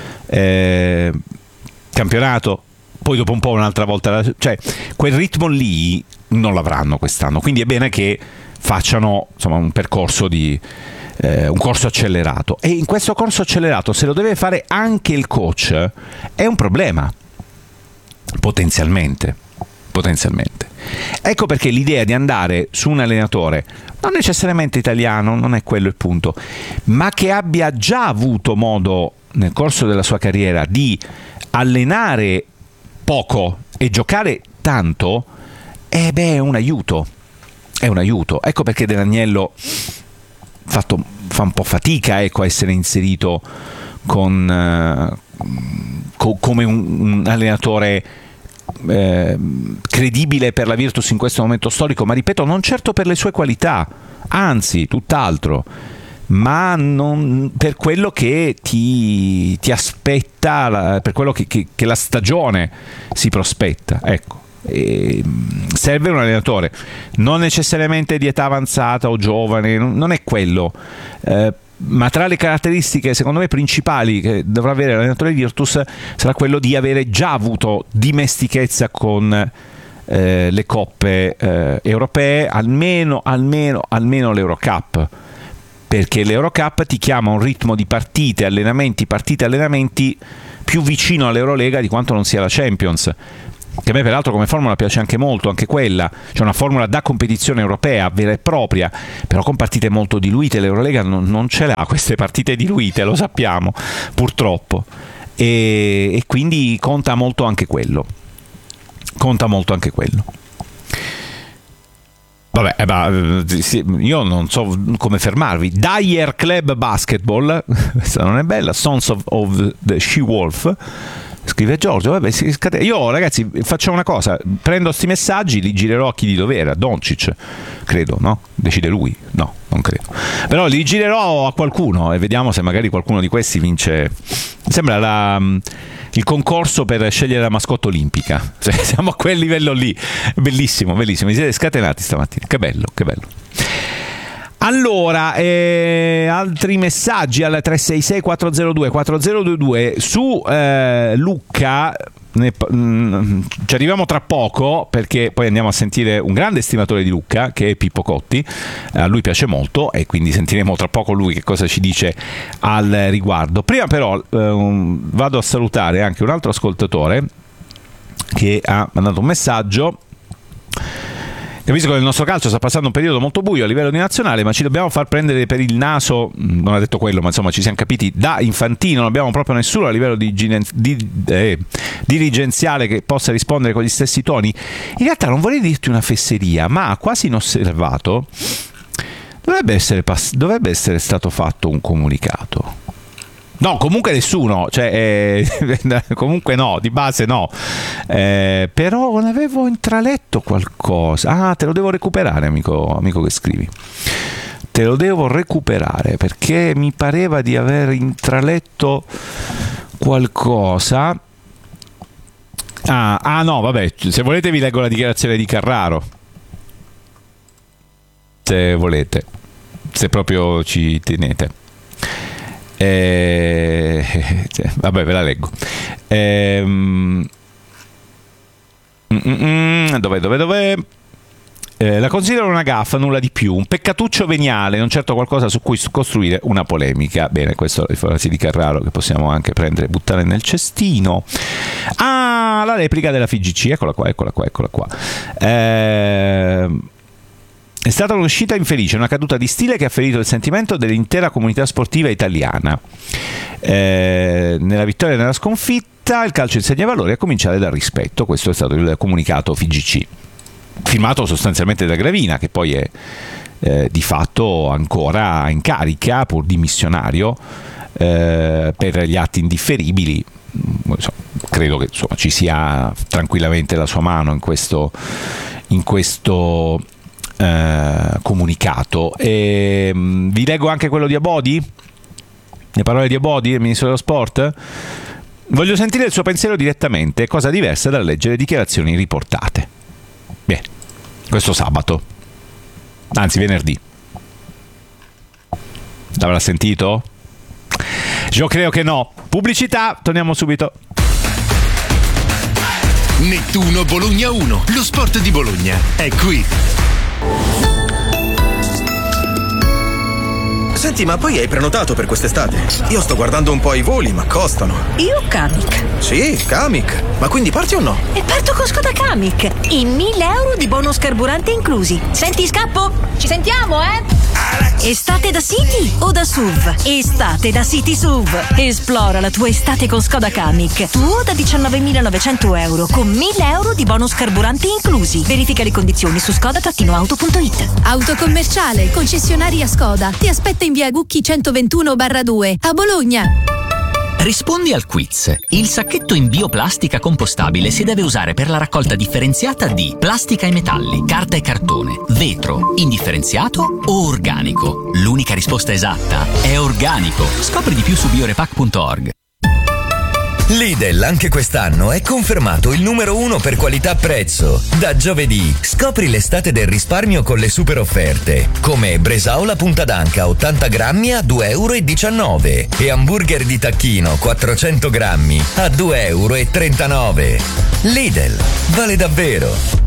Eh, campionato, poi dopo un po' un'altra volta, cioè quel ritmo lì non l'avranno quest'anno, quindi è bene che facciano, insomma, un percorso di eh, un corso accelerato, e in questo corso accelerato, se lo deve fare anche il coach, è un problema potenzialmente potenzialmente. Ecco perché l'idea di andare su un allenatore non necessariamente italiano, non è quello il punto, ma che abbia già avuto modo nel corso della sua carriera di allenare poco e giocare tanto, eh beh, è un aiuto, è un aiuto. Ecco perché Dell'Agnello fatto, fa un po' fatica, ecco, a essere inserito con, eh, co- come un, un allenatore Eh, credibile per la Virtus in questo momento storico, ma ripeto, non certo per le sue qualità, anzi tutt'altro, ma non per quello che ti, ti aspetta, per quello che, che, che la stagione si prospetta. Ecco, E serve un allenatore, non necessariamente di età avanzata o giovane, non è quello, eh, ma tra le caratteristiche secondo me principali che dovrà avere l'allenatore di Virtus sarà quello di avere già avuto dimestichezza con eh, le coppe eh, europee, almeno, almeno, almeno l'Eurocup, perché l'Eurocup ti chiama un ritmo di partite, allenamenti, partite, allenamenti più vicino all'Eurolega di quanto non sia la Champions, che a me peraltro come formula piace anche molto, anche quella, c'è una formula da competizione europea vera e propria, però con partite molto diluite. L'Eurolega non, non ce l'ha queste partite diluite, lo sappiamo purtroppo, e, e quindi conta molto anche quello, conta molto anche quello. Vabbè, eh, ma, io non so come fermarvi. Dyer Club Basketball, questa non è bella, Sons of, of the She-Wolf, scrive Giorgio. Vabbè, si scatena. Io ragazzi facciamo una cosa, prendo sti messaggi, li girerò a chi di dovere, a Doncic credo, no? Decide lui, no, non credo, però li girerò a qualcuno e vediamo se magari qualcuno di questi vince. Mi sembra la, il concorso per scegliere la mascotte olimpica, cioè, siamo a quel livello lì. Bellissimo, bellissimo, mi siete scatenati stamattina, che bello, che bello. Allora, eh, altri messaggi al tre sei sei quattro zero due quattro zero due due su eh, Lucca. Ne, mh, ci arriviamo tra poco, perché poi andiamo a sentire un grande estimatore di Lucca che è Pippo Cotti. A lui piace molto e quindi sentiremo tra poco lui che cosa ci dice al riguardo. Prima però eh, vado a salutare anche un altro ascoltatore che ha mandato un messaggio. Capisco che il nostro calcio sta passando un periodo molto buio a livello di nazionale, ma ci dobbiamo far prendere per il naso, non ha detto quello, ma insomma ci siamo capiti, da Infantino. Non abbiamo proprio nessuno a livello di, di, eh, dirigenziale che possa rispondere con gli stessi toni. In realtà non vorrei dirti una fesseria, ma quasi inosservato dovrebbe essere, pass- dovrebbe essere stato fatto un comunicato. No, comunque nessuno, cioè, eh, comunque no, di base no, eh, però ne avevo intraletto qualcosa. Ah, te lo devo recuperare, amico, amico che scrivi, te lo devo recuperare perché mi pareva di aver intraletto qualcosa. Ah, ah no, vabbè, se volete vi leggo la dichiarazione di Carraro, se volete, se proprio ci tenete. Eh, cioè, vabbè, ve la leggo. Eh, mm, mm, mm, dov'è, dov'è, dov'è? Eh, la considero una gaffa, nulla di più, un peccatuccio veniale, non certo qualcosa su cui costruire una polemica. Bene, questo è la frase di Carraro che possiamo anche prendere e buttare nel cestino. Ah, la replica della F I G C, eccola qua, eccola qua, eccola qua. Eh, È stata un'uscita infelice, una caduta di stile che ha ferito il sentimento dell'intera comunità sportiva italiana. Eh, nella vittoria e nella sconfitta il calcio insegna valori, a cominciare dal rispetto. Questo è stato il comunicato F I G C, firmato sostanzialmente da Gravina, che poi è eh, di fatto ancora in carica, pur dimissionario, eh, per gli atti indifferibili. Credo che insomma, ci sia tranquillamente la sua mano in questo... In questo Uh, comunicato. E, um, vi leggo anche quello di Abodi, le parole di Abodi, il ministro dello sport. Voglio sentire il suo pensiero direttamente, cosa diversa dal leggere dichiarazioni riportate. Bene, questo sabato, anzi venerdì, l'avrà sentito? Io credo che no. Pubblicità, torniamo subito. Nettuno Bologna uno, lo sport di Bologna è qui. Senti, ma poi hai prenotato per quest'estate? Io sto guardando un po' i voli, ma costano. Io Kamiq. Sì, Kamiq. Ma quindi parti o no? E parto con Skoda Kamiq. In mille euro di bonus carburante inclusi. Senti, scappo? Ci sentiamo, eh? Estate da City o da S U V? Estate da City S U V. Esplora la tua estate con Skoda Kamiq. Tuo da diciannovemilanovecento euro con mille euro di bonus carburante inclusi. Verifica le condizioni su skoda auto punto it. Autocommerciale, concessionaria Skoda. Ti aspetta in via Gucchi centoventuno barra due a Bologna. Rispondi al quiz. Il sacchetto in bioplastica compostabile si deve usare per la raccolta differenziata di plastica e metalli, carta e cartone, vetro, indifferenziato o organico. L'unica risposta esatta è organico. Scopri di più su biorepack punto org. Lidl anche quest'anno è confermato il numero uno per qualità-prezzo. Da giovedì scopri l'estate del risparmio con le super offerte, come bresaola punta d'anca ottanta grammi a due e diciannove euro e hamburger di tacchino quattrocento grammi a due e trentanove euro. Lidl, vale davvero.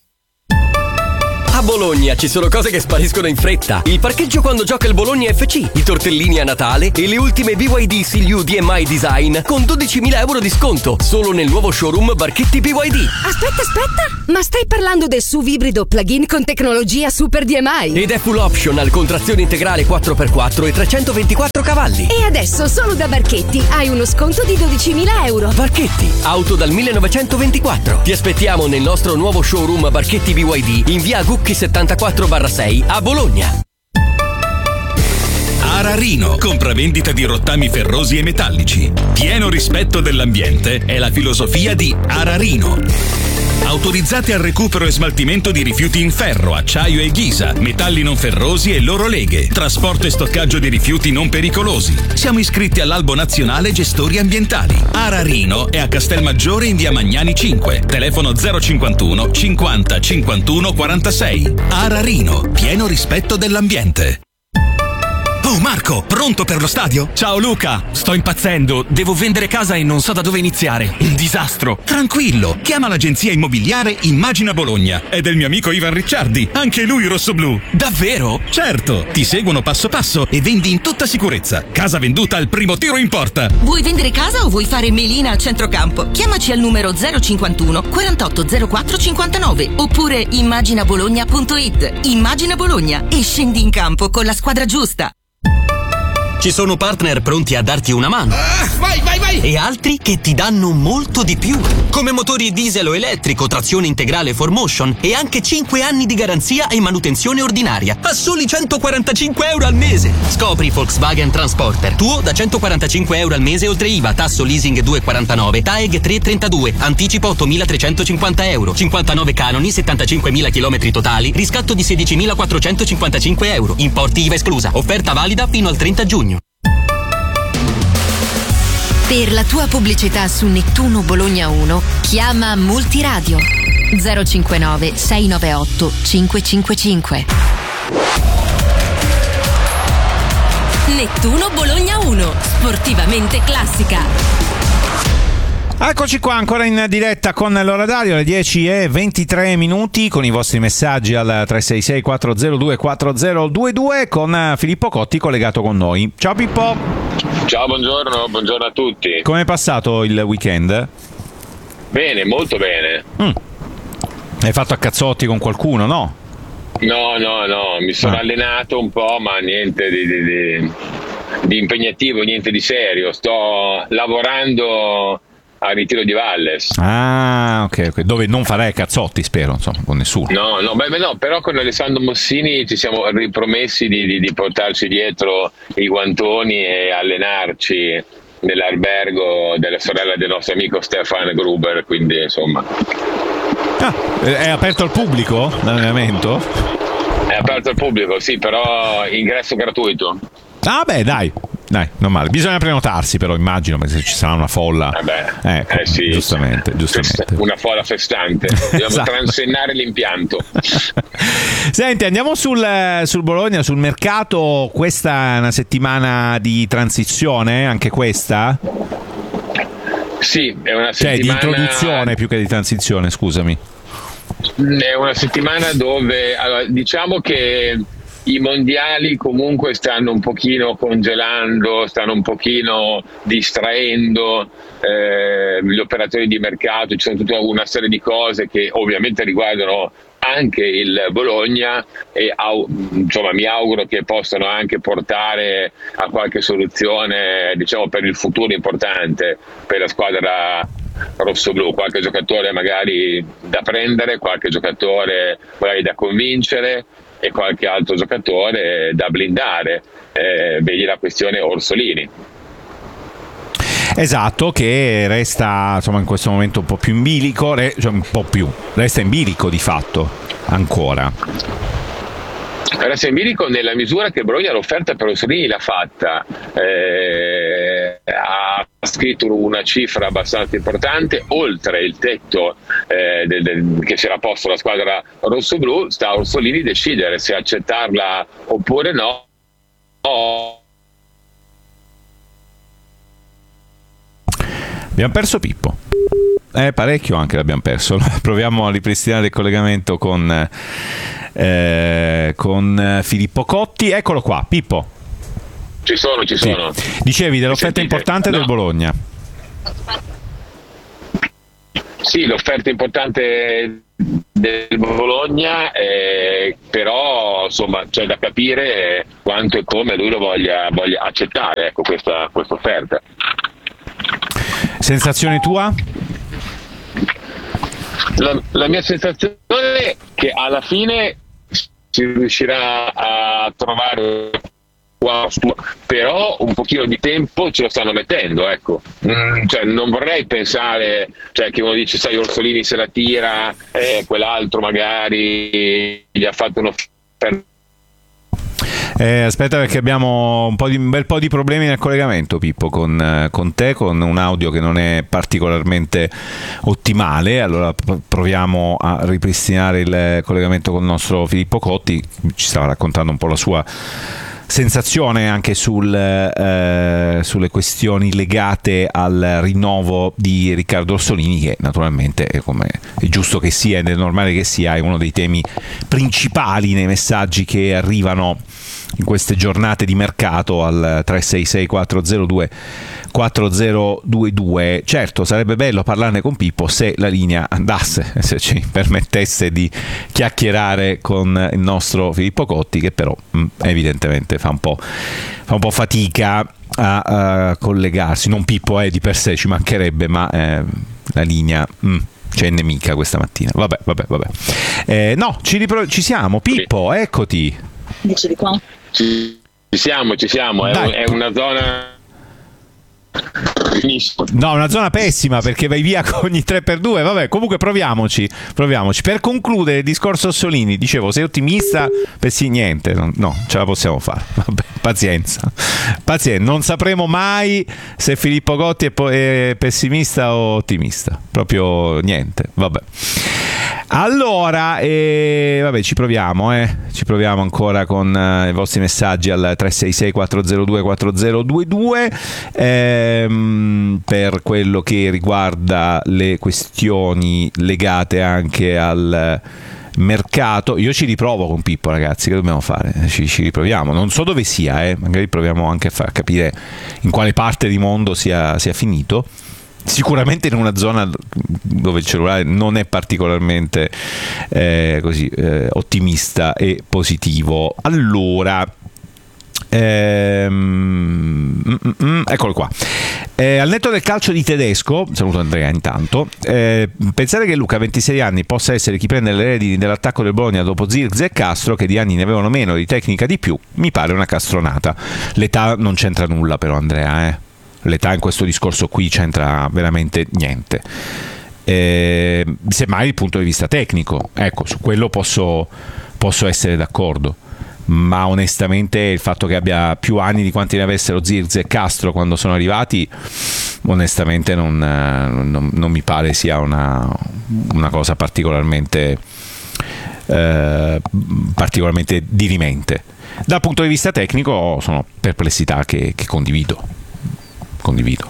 A Bologna ci sono cose che spariscono in fretta. Il parcheggio quando gioca il Bologna F C, i tortellini a Natale e le ultime B Y D C L U D M I Design con dodicimila euro di sconto solo nel nuovo showroom Barchetti B Y D. Aspetta, aspetta! Ma stai parlando del S U V ibrido plug-in con tecnologia Super D M I? Ed è full optional con trazione integrale quattro per quattro e trecentoventiquattro cavalli. E adesso solo da Barchetti hai uno sconto di dodicimila euro. Barchetti, auto dal millenovecentoventiquattro. Ti aspettiamo nel nostro nuovo showroom Barchetti B Y D in via Gucchi settantaquattro barra sei a Bologna. Ararino, compravendita di rottami ferrosi e metallici. Pieno rispetto dell'ambiente è la filosofia di Ararino. Autorizzate al recupero e smaltimento di rifiuti in ferro, acciaio e ghisa, metalli non ferrosi e loro leghe, trasporto e stoccaggio di rifiuti non pericolosi. Siamo iscritti all'Albo Nazionale Gestori Ambientali. Ararino è a Castelmaggiore in via Magnani cinque, telefono zero cinquantuno cinquanta cinquantuno quarantasei. Ararino, pieno rispetto dell'ambiente. Oh Marco, pronto per lo stadio? Ciao Luca, sto impazzendo, devo vendere casa e non so da dove iniziare. Un disastro. Tranquillo, chiama l'agenzia immobiliare Immagina Bologna. È del mio amico Ivan Ricciardi, anche lui rossoblù. Davvero? Certo, ti seguono passo passo e vendi in tutta sicurezza. Casa venduta al primo tiro in porta. Vuoi vendere casa o vuoi fare melina a centrocampo? Chiamaci al numero zero cinquantuno quarantotto zero quattro cinquantanove oppure immagina bologna punto it. Immagina Bologna e scendi in campo con la squadra giusta. Ci sono partner pronti a darti una mano. Ah, vai, vai, vai! E altri che ti danno molto di più. Come motori diesel o elettrico, trazione integrale four motion e anche cinque anni di garanzia e manutenzione ordinaria a soli centoquarantacinque euro al mese. Scopri Volkswagen Transporter, tuo da centoquarantacinque euro al mese oltre I V A, tasso leasing due virgola quarantanove, T A E G tre virgola trentadue, anticipo ottomilatrecentocinquanta euro, cinquantanove canoni, settantacinquemila chilometri totali, riscatto di sedicimilaquattrocentocinquantacinque euro, importi I V A esclusa, offerta valida fino al trenta giugno. Per la tua pubblicità su Nettuno Bologna uno, chiama Multiradio zero cinquantanove sei novantotto cinquecentocinquantacinque. Nettuno Bologna uno, sportivamente classica. Eccoci qua ancora in diretta con l'orario alle dieci e ventitré minuti con i vostri messaggi al tre sei sei quattro zero due quattro zero due due con Filippo Cotti collegato con noi. Ciao Pippo. Ciao, buongiorno, buongiorno a tutti. Come è passato il weekend? Bene, molto bene. Mm. Hai fatto a cazzotti con qualcuno, no? No, no, no, mi sono ah. allenato un po', ma niente di, di, di, di impegnativo, niente di serio. Sto lavorando a Ritiro di Valles. Ah, ok, ok. Dove non farai cazzotti, spero, insomma, con nessuno. No, no, beh, no, però con Alessandro Mossini ci siamo ripromessi di, di, di portarci dietro i guantoni e allenarci nell'albergo della sorella del nostro amico Stefan Gruber, quindi insomma. Ah, è aperto al pubblico l'allenamento? È aperto al pubblico, sì, però ingresso gratuito. Ah beh, dai. Dai, non male. Bisogna prenotarsi, però immagino, perché ci sarà una folla. Vabbè, ecco, eh sì, giustamente, giustamente. Una folla festante. Dobbiamo Esatto. transennare l'impianto. Senti, andiamo sul, sul Bologna, sul mercato. Questa è una settimana di transizione, anche questa? Sì, è una settimana. Cioè, di introduzione più che di transizione, scusami. È una settimana dove, allora, diciamo che i mondiali comunque stanno un pochino congelando, stanno un pochino distraendo eh, gli operatori di mercato, ci sono tutta una serie di cose che ovviamente riguardano anche il Bologna e au, insomma mi auguro che possano anche portare a qualche soluzione, diciamo, per il futuro importante per la squadra rossoblù, qualche giocatore magari da prendere, qualche giocatore magari da convincere e qualche altro giocatore da blindare, eh, vedi la questione Orsolini. Esatto, che resta insomma in questo momento un po' più in bilico, re, cioè un po' più, resta in bilico di fatto ancora. Resta in bilico nella misura che Bologna l'offerta per Orsolini l'ha fatta, eh, ha scritto una cifra abbastanza importante, oltre il tetto eh, del, del, che si era posto la squadra rossoblù. Sta a Orsolini decidere se accettarla oppure no. Oh. Abbiamo perso Pippo. Eh, parecchio anche l'abbiamo perso. Proviamo a ripristinare il collegamento con, eh, con Filippo Cotti. Eccolo qua, Pippo. Ci sono, ci sono. Sì. Dicevi dell'offerta importante no. del Bologna. Sì, l'offerta importante del Bologna, eh, però insomma c'è da capire quanto e come lui lo voglia, voglia accettare, ecco, questa offerta. Sensazione tua? La, la mia sensazione è che alla fine si riuscirà a trovare, però un pochino di tempo ce lo stanno mettendo, ecco. Mm, cioè, non vorrei pensare, cioè, che uno dice sai Orsolini se la tira e eh, quell'altro magari gli ha fatto un'offerta. Eh, aspetta, perché abbiamo un, po di, un bel po' di problemi nel collegamento, Pippo, con, eh, con te, con un audio che non è particolarmente ottimale. Allora proviamo a ripristinare il collegamento con il nostro Filippo Cotti. Ci stava raccontando un po' la sua sensazione anche sul, eh, sulle questioni legate al rinnovo di Riccardo Orsolini, che naturalmente è, come è giusto che sia ed è normale che sia, è uno dei temi principali nei messaggi che arrivano in queste giornate di mercato al tre sei sei quattro zero due quattro zero due due. Certo, sarebbe bello parlarne con Pippo se la linea andasse, se ci permettesse di chiacchierare con il nostro Filippo Cotti, che però mh, evidentemente fa un po', fa un po' fatica a, a collegarsi. Non Pippo è eh, di per sé, ci mancherebbe, ma eh, la linea mh, c'è nemica questa mattina. Vabbè, vabbè, vabbè. Eh, no, ci, ripro- ci siamo. Pippo, eccoti. Dice di qua. Ci siamo, ci siamo, è, un, è una zona. No, una zona pessima perché vai via con ogni tre per due. Vabbè, comunque proviamoci, proviamoci. Per concludere il discorso Orsolini, dicevo, sei ottimista? Per sì, niente, no, no, ce la possiamo fare. Vabbè, pazienza, pazienza. Non sapremo mai se Filippo Cotti è, po- è pessimista o ottimista. Proprio niente, vabbè. Allora, eh, vabbè, ci proviamo, eh. ci proviamo ancora con eh, i vostri messaggi al tre sei sei quattro zero due quattro zero due due ehm, per quello che riguarda le questioni legate anche al mercato. Io ci riprovo con Pippo, ragazzi, che dobbiamo fare? Ci, ci riproviamo, non so dove sia, eh. magari proviamo anche a far capire in quale parte di mondo sia, sia finito. Sicuramente in una zona dove il cellulare non è particolarmente eh, così eh, ottimista e positivo. Allora, ehm, mm, mm, eccolo qua. Eh, al netto del calcio di Tedesco, saluto Andrea intanto, eh, pensare che Luca, ventisei anni, possa essere chi prende le redini dell'attacco del Bologna dopo Zirkzee e Castro, che di anni ne avevano meno, di tecnica di più, mi pare una castronata. L'età non c'entra nulla però, Andrea, eh. L'età in questo discorso qui c'entra veramente niente. Eh, semmai il punto di vista tecnico, ecco, su quello posso, posso essere d'accordo, ma onestamente il fatto che abbia più anni di quanti ne avessero Zirkzee e Castro quando sono arrivati, onestamente non, non, non mi pare sia una, una cosa particolarmente eh, particolarmente dirimente. Dal punto di vista tecnico sono perplessità che, che condivido condivido.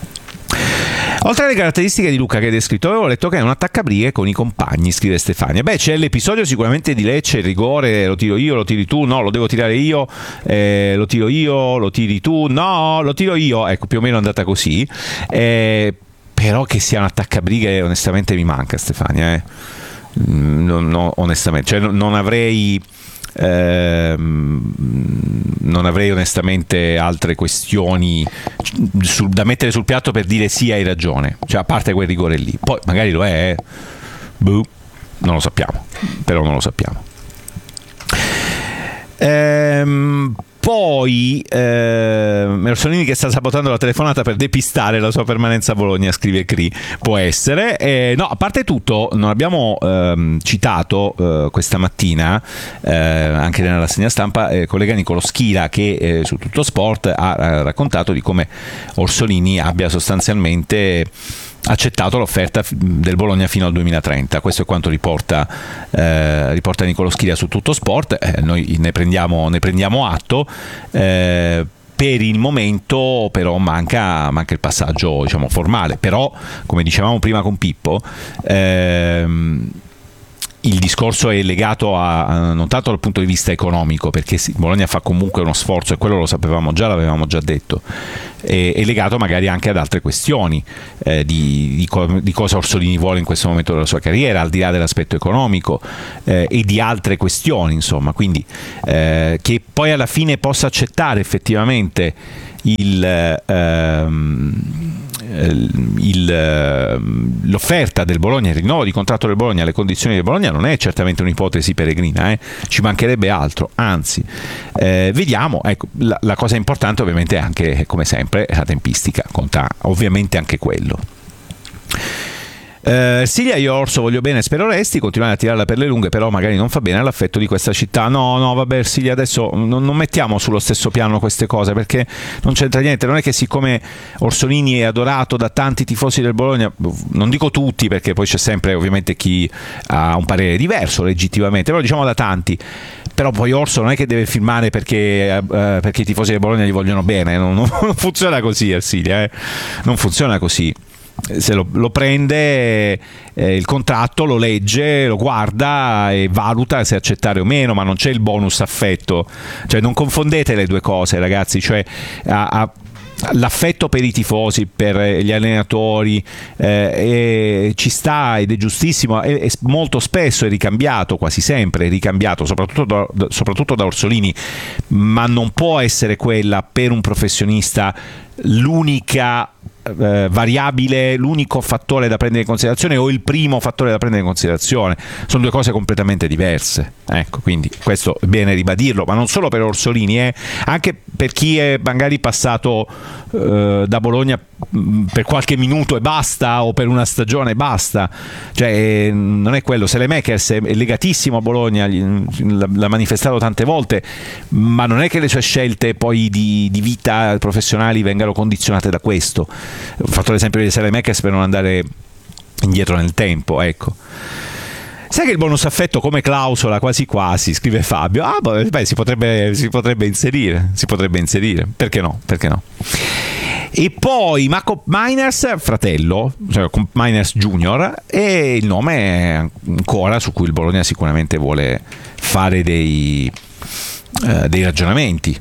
Oltre alle caratteristiche di Luca che hai descritto, avevo letto che è un attaccabrighe con i compagni, scrive Stefania. Beh, c'è l'episodio sicuramente di Lecce, il rigore, lo tiro io, lo tiri tu, no, lo devo tirare io, eh, lo tiro io, lo tiri tu, no, lo tiro io, ecco, più o meno è andata così. Eh, però che sia un attaccabrighe onestamente mi manca, Stefania, eh. no, no, onestamente, cioè non avrei Eh, non avrei onestamente altre questioni sul, da mettere sul piatto per dire sì, hai ragione, cioè a parte quel rigore lì, poi magari lo è, eh. Boh, non lo sappiamo, però non lo sappiamo. Ehm, Poi eh, Orsolini che sta sabotando la telefonata per depistare la sua permanenza a Bologna, scrive Cri. Può essere. Eh, no, a parte tutto, non abbiamo ehm, citato eh, questa mattina, eh, anche nella rassegna stampa, il eh, collega Nicolo Schira che eh, su Tutto Sport ha, ha raccontato di come Orsolini abbia sostanzialmente accettato l'offerta del Bologna fino al duemilatrenta. Questo è quanto riporta, eh, riporta Nicolo Schira su Tutto Sport. Eh, noi ne prendiamo, ne prendiamo atto. Eh, per il momento però manca, manca il passaggio, diciamo, formale, però come dicevamo prima con Pippo, ehm, il discorso è legato a, a non tanto dal punto di vista economico, perché sì, Bologna fa comunque uno sforzo e quello lo sapevamo già, l'avevamo già detto, è, è legato magari anche ad altre questioni eh, di, di, co- di cosa Orsolini vuole in questo momento della sua carriera, al di là dell'aspetto economico eh, e di altre questioni, insomma, quindi eh, che poi alla fine possa accettare effettivamente il, ehm, il, l'offerta del Bologna, il rinnovo di contratto del Bologna, le condizioni del Bologna non è certamente un'ipotesi peregrina, eh? Ci mancherebbe altro, anzi eh, vediamo, ecco, la, la cosa importante ovviamente è anche, come sempre, la tempistica, conta ovviamente anche quello. Uh, Silvia, io Orso voglio bene, spero resti, continuare a tirarla per le lunghe, però magari non fa bene all'affetto di questa città. No, no, vabbè Silvia, adesso non, non mettiamo sullo stesso piano queste cose, perché non c'entra niente. Non è che siccome Orsolini è adorato da tanti tifosi del Bologna, non dico tutti, perché poi c'è sempre ovviamente chi ha un parere diverso legittimamente, però diciamo da tanti, però poi Orso non è che deve firmare perché, uh, perché i tifosi del Bologna gli vogliono bene, non, non, non funziona così, Silvia, eh? Non funziona così. Se lo, lo prende eh, il contratto, lo legge, lo guarda e valuta se accettare o meno, ma non c'è il bonus affetto, cioè non confondete le due cose, ragazzi, cioè a, a l'affetto per i tifosi, per gli allenatori eh, e ci sta ed è giustissimo, e, e molto spesso è ricambiato, quasi sempre è ricambiato, soprattutto da, soprattutto da Orsolini, ma non può essere quella per un professionista l'unica eh, variabile, l'unico fattore da prendere in considerazione o il primo fattore da prendere in considerazione. Sono due cose completamente diverse, ecco, quindi questo è bene ribadirlo, ma non solo per Orsolini, eh, anche per chi è magari passato eh, da Bologna per qualche minuto e basta, o per una stagione e basta, cioè eh, non è quello. Selemakers è legatissimo a Bologna, l'ha manifestato tante volte, ma non è che le sue scelte poi di, di vita professionali vengano condizionate da questo. Ho fatto l'esempio di Selemakers per non andare indietro nel tempo, ecco. Sai che il bonus affetto come clausola quasi quasi, scrive Fabio, ah beh, si potrebbe, si potrebbe inserire, si potrebbe inserire, perché no, perché no. E poi Marco Miners, fratello, cioè Miners Junior, è il nome ancora su cui il Bologna sicuramente vuole fare dei, eh, dei ragionamenti,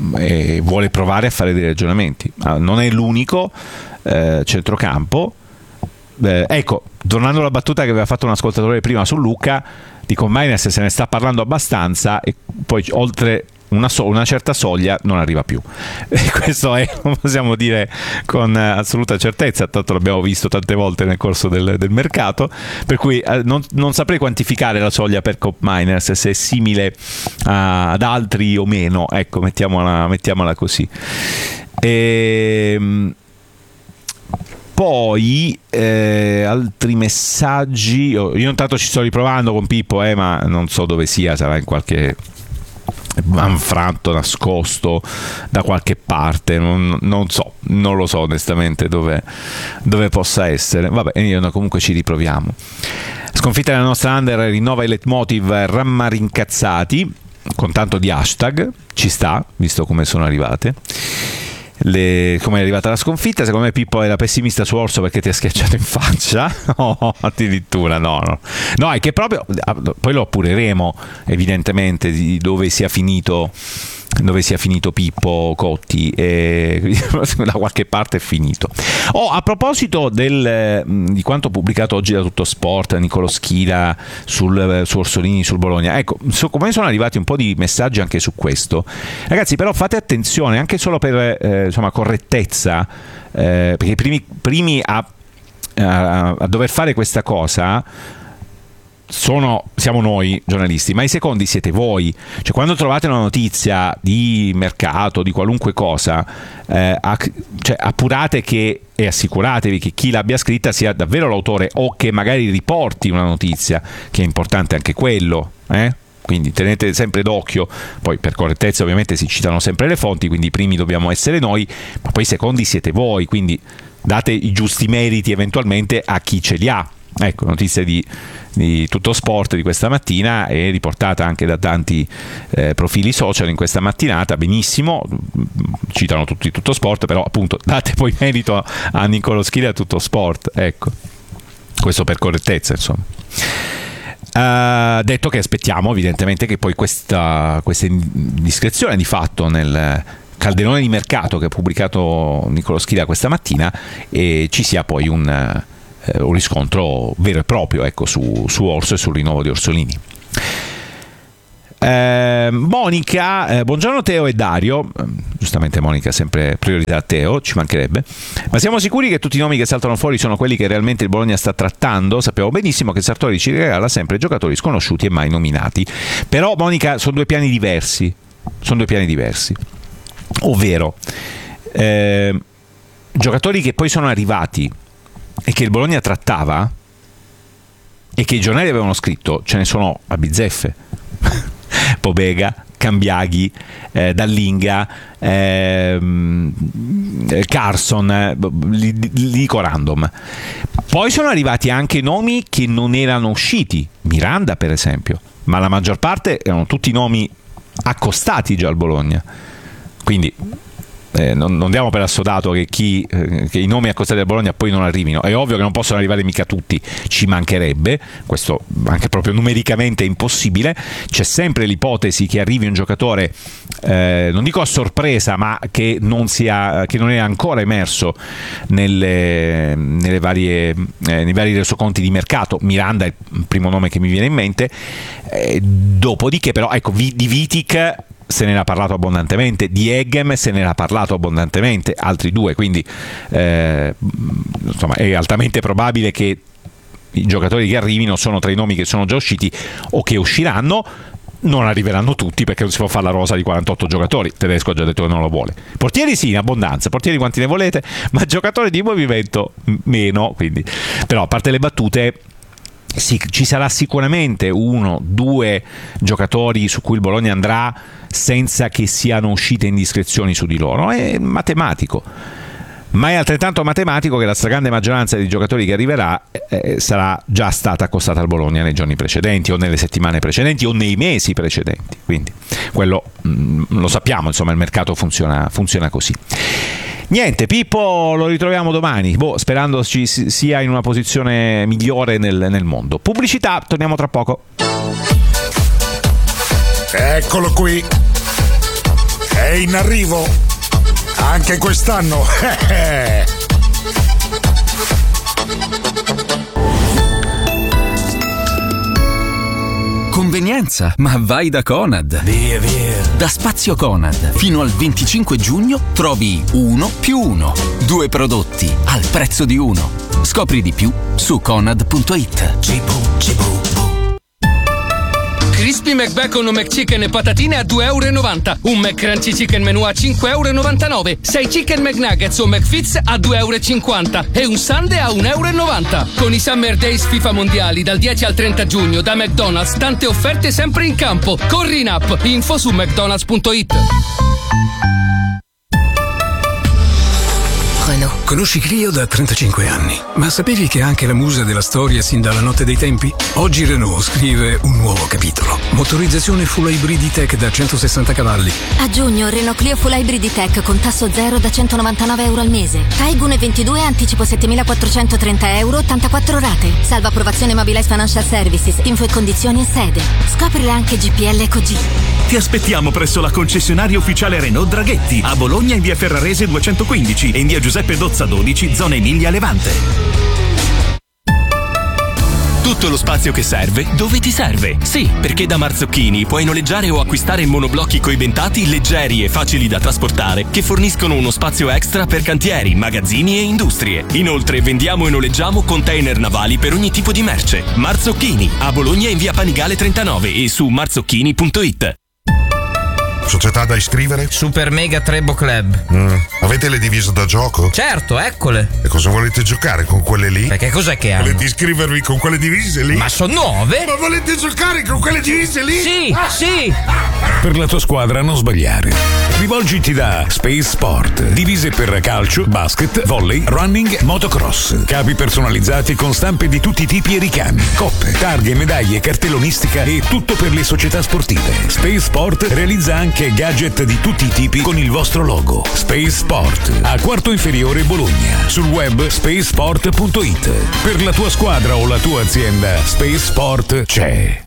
e vuole provare a fare dei ragionamenti. Non è l'unico eh, centrocampo. Eh, ecco, tornando alla battuta che aveva fatto un ascoltatore prima su Lucca, dico Miners se ne sta parlando abbastanza e poi oltre una, so- una certa soglia non arriva più, e questo è, lo possiamo dire con assoluta certezza, tanto l'abbiamo visto tante volte nel corso del, del mercato, per cui eh, non, non saprei quantificare la soglia per Cop Miners, se è simile a, ad altri o meno, ecco, mettiamola, mettiamola così. E poi eh, altri messaggi, io intanto ci sto riprovando con Pippo, eh, ma non so dove sia, sarà in qualche anfratto, nascosto da qualche parte, non, non so, non lo so onestamente dove, dove possa essere. Vabbè, io comunque ci riproviamo. Sconfitta della nostra under rinnova il leitmotiv rammarincazzati con tanto di hashtag, ci sta, visto come sono arrivate. Le, come è arrivata la sconfitta. Secondo me Pippo era pessimista su Orso perché ti ha schiacciato in faccia. Oh, addirittura no, no no è che proprio poi lo appureremo evidentemente di dove sia finito dove sia finito Pippo Cotti, e da qualche parte è finito. Oh, a proposito del, di quanto pubblicato oggi da Tutto Sport, Nicolo Schira sul, su Orsolini, sul Bologna, ecco, so, come sono arrivati un po' di messaggi anche su questo, ragazzi, però fate attenzione anche solo per eh, insomma correttezza, eh, perché i primi, primi a, a, a dover fare questa cosa sono, siamo noi giornalisti, ma i secondi siete voi. Cioè, quando trovate una notizia di mercato, di qualunque cosa, eh, ac- cioè, appurate che e assicuratevi che chi l'abbia scritta sia davvero l'autore, o che magari riporti una notizia, che è importante anche quello, eh? Quindi tenete sempre d'occhio. Poi per correttezza ovviamente si citano sempre le fonti, quindi i primi dobbiamo essere noi, ma poi i secondi siete voi, quindi date i giusti meriti eventualmente a chi ce li ha. Ecco, notizia di, di Tutto Sport di questa mattina è riportata anche da tanti eh, profili social in questa mattinata, benissimo, citano tutti Tutto Sport, però appunto date poi merito a Niccolò Schilli e a Tutto Sport, ecco, questo per correttezza, insomma. Uh, detto che aspettiamo evidentemente che poi questa, questa indiscrezione di fatto nel calderone di mercato che ha pubblicato Niccolò Schilli questa mattina, e ci sia poi un, eh, un riscontro vero e proprio, ecco, su, su Orso e sul rinnovo di Orsolini. Eh, Monica, eh, buongiorno Teo e Dario. Giustamente Monica, sempre priorità a Teo, ci mancherebbe. Ma siamo sicuri che tutti i nomi che saltano fuori sono quelli che realmente il Bologna sta trattando? Sappiamo benissimo che Sartori ci regala sempre giocatori sconosciuti e mai nominati. Però Monica, sono due piani diversi. Sono due piani diversi. Ovvero eh, giocatori che poi sono arrivati e che il Bologna trattava e che i giornali avevano scritto, ce ne sono a bizzeffe. Pobega, Cambiaghi, eh, Dallinga, eh, Carson, eh, li, li dico random. Poi sono arrivati anche nomi che non erano usciti, Miranda per esempio, ma la maggior parte erano tutti nomi accostati già al Bologna, quindi eh, non, non diamo per assodato che, chi, eh, che i nomi accostati al Bologna poi non arrivino. È ovvio che non possono arrivare mica tutti, ci mancherebbe, questo anche proprio numericamente è impossibile. C'è sempre l'ipotesi che arrivi un giocatore, eh, non dico a sorpresa, ma che non, sia, che non è ancora emerso nelle, nelle varie, eh, nei vari resoconti di mercato. Miranda è il primo nome che mi viene in mente, eh, dopodiché però ecco, di Vitic se ne era parlato abbondantemente, di Eggem se ne era parlato abbondantemente, altri due, quindi eh, insomma è altamente probabile che i giocatori che arrivino sono tra i nomi che sono già usciti o che usciranno. Non arriveranno tutti perché non si può fare la rosa di quarantotto giocatori, Tedesco ha già detto che non lo vuole. Portieri sì, in abbondanza, portieri quanti ne volete, ma giocatori di movimento meno, quindi. Però a parte le battute, sì, ci sarà sicuramente uno, due giocatori su cui il Bologna andrà senza che siano uscite indiscrezioni su di loro. È matematico, ma è altrettanto matematico che la stragrande maggioranza dei giocatori che arriverà eh, sarà già stata accostata al Bologna nei giorni precedenti o nelle settimane precedenti o nei mesi precedenti, quindi quello mh, lo sappiamo, insomma il mercato funziona, funziona così. Niente, Pippo lo ritroviamo domani, boh, sperando ci sia in una posizione migliore nel, nel mondo. Pubblicità, torniamo tra poco. Eccolo qui, è in arrivo anche quest'anno. Convenienza, ma vai da Conad. Via, via. Da Spazio Conad, fino al venticinque giugno trovi uno più uno. Due prodotti al prezzo di uno. Scopri di più su conad punto it. Crispy McBacon o McChicken e patatine a due e novanta euro. Un McCrunchy Chicken Menù a cinque e novantanove euro. sei Chicken McNuggets o McFits a due e cinquanta euro. E un Sundae a uno e novanta euro. Con i Summer Days FIFA Mondiali dal dieci al trenta giugno da McDonald's, tante offerte sempre in campo. Corri in app. Info su mcdonalds punto it. Conosci Clio da trentacinque anni, ma sapevi che è anche la musa della storia sin dalla notte dei tempi? Oggi Renault scrive un nuovo capitolo. Motorizzazione full hybrid tech da centosessanta cavalli. A giugno Renault Clio full hybrid tech con tasso zero da centonovantanove euro al mese. Taigun ventidue anticipo settemilaquattrocentotrenta euro, ottantaquattro rate. Salva approvazione Mobilize Financial Services. Info e condizioni in sede. Scoprile anche G P L Ecog. Ti aspettiamo presso la concessionaria ufficiale Renault Draghetti a Bologna in via Ferrarese duecentoquindici e in via Giuseppe Dozza dodici, zona Emilia Levante. tutto lo spazio che serve dove ti serve. Sì, perché da Marzocchini puoi noleggiare o acquistare monoblocchi coibentati leggeri e facili da trasportare che forniscono uno spazio extra per cantieri, magazzini e industrie. Inoltre vendiamo e noleggiamo container navali per ogni tipo di merce. Marzocchini, a Bologna in via Panigale trentanove e su marzocchini punto it. Società da iscrivere? Super Mega Trebo Club. Mm. Avete le divise da gioco? Certo, eccole. E cosa volete giocare con quelle lì? Perché cos'è che hanno? Volete iscrivervi con quelle divise lì? Ma sono nuove? Ma volete giocare con quelle divise lì? Sì, ah. sì. Per la tua squadra non sbagliare. Rivolgiti da Space Sport. Divise per calcio, basket, volley, running, motocross. Capi personalizzati con stampe di tutti i tipi e ricami. Coppe, targhe, medaglie, cartellonistica e tutto per le società sportive. Space Sport realizza anche gadget di tutti i tipi con il vostro logo. Space Sport, a Quarto Inferiore Bologna. Sul web space sport punto it. Per la tua squadra o la tua azienda, Space Sport c'è.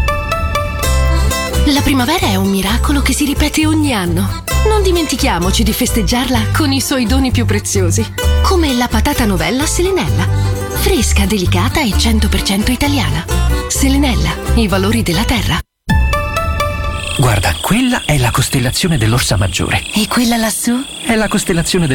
La primavera è un miracolo che si ripete ogni anno. Non dimentichiamoci di festeggiarla con i suoi doni più preziosi, come la patata novella Selenella. Fresca, delicata e cento per cento italiana. Selenella, i valori della terra. Guarda, quella è la costellazione dell'Orsa Maggiore. E quella lassù? È la costellazione del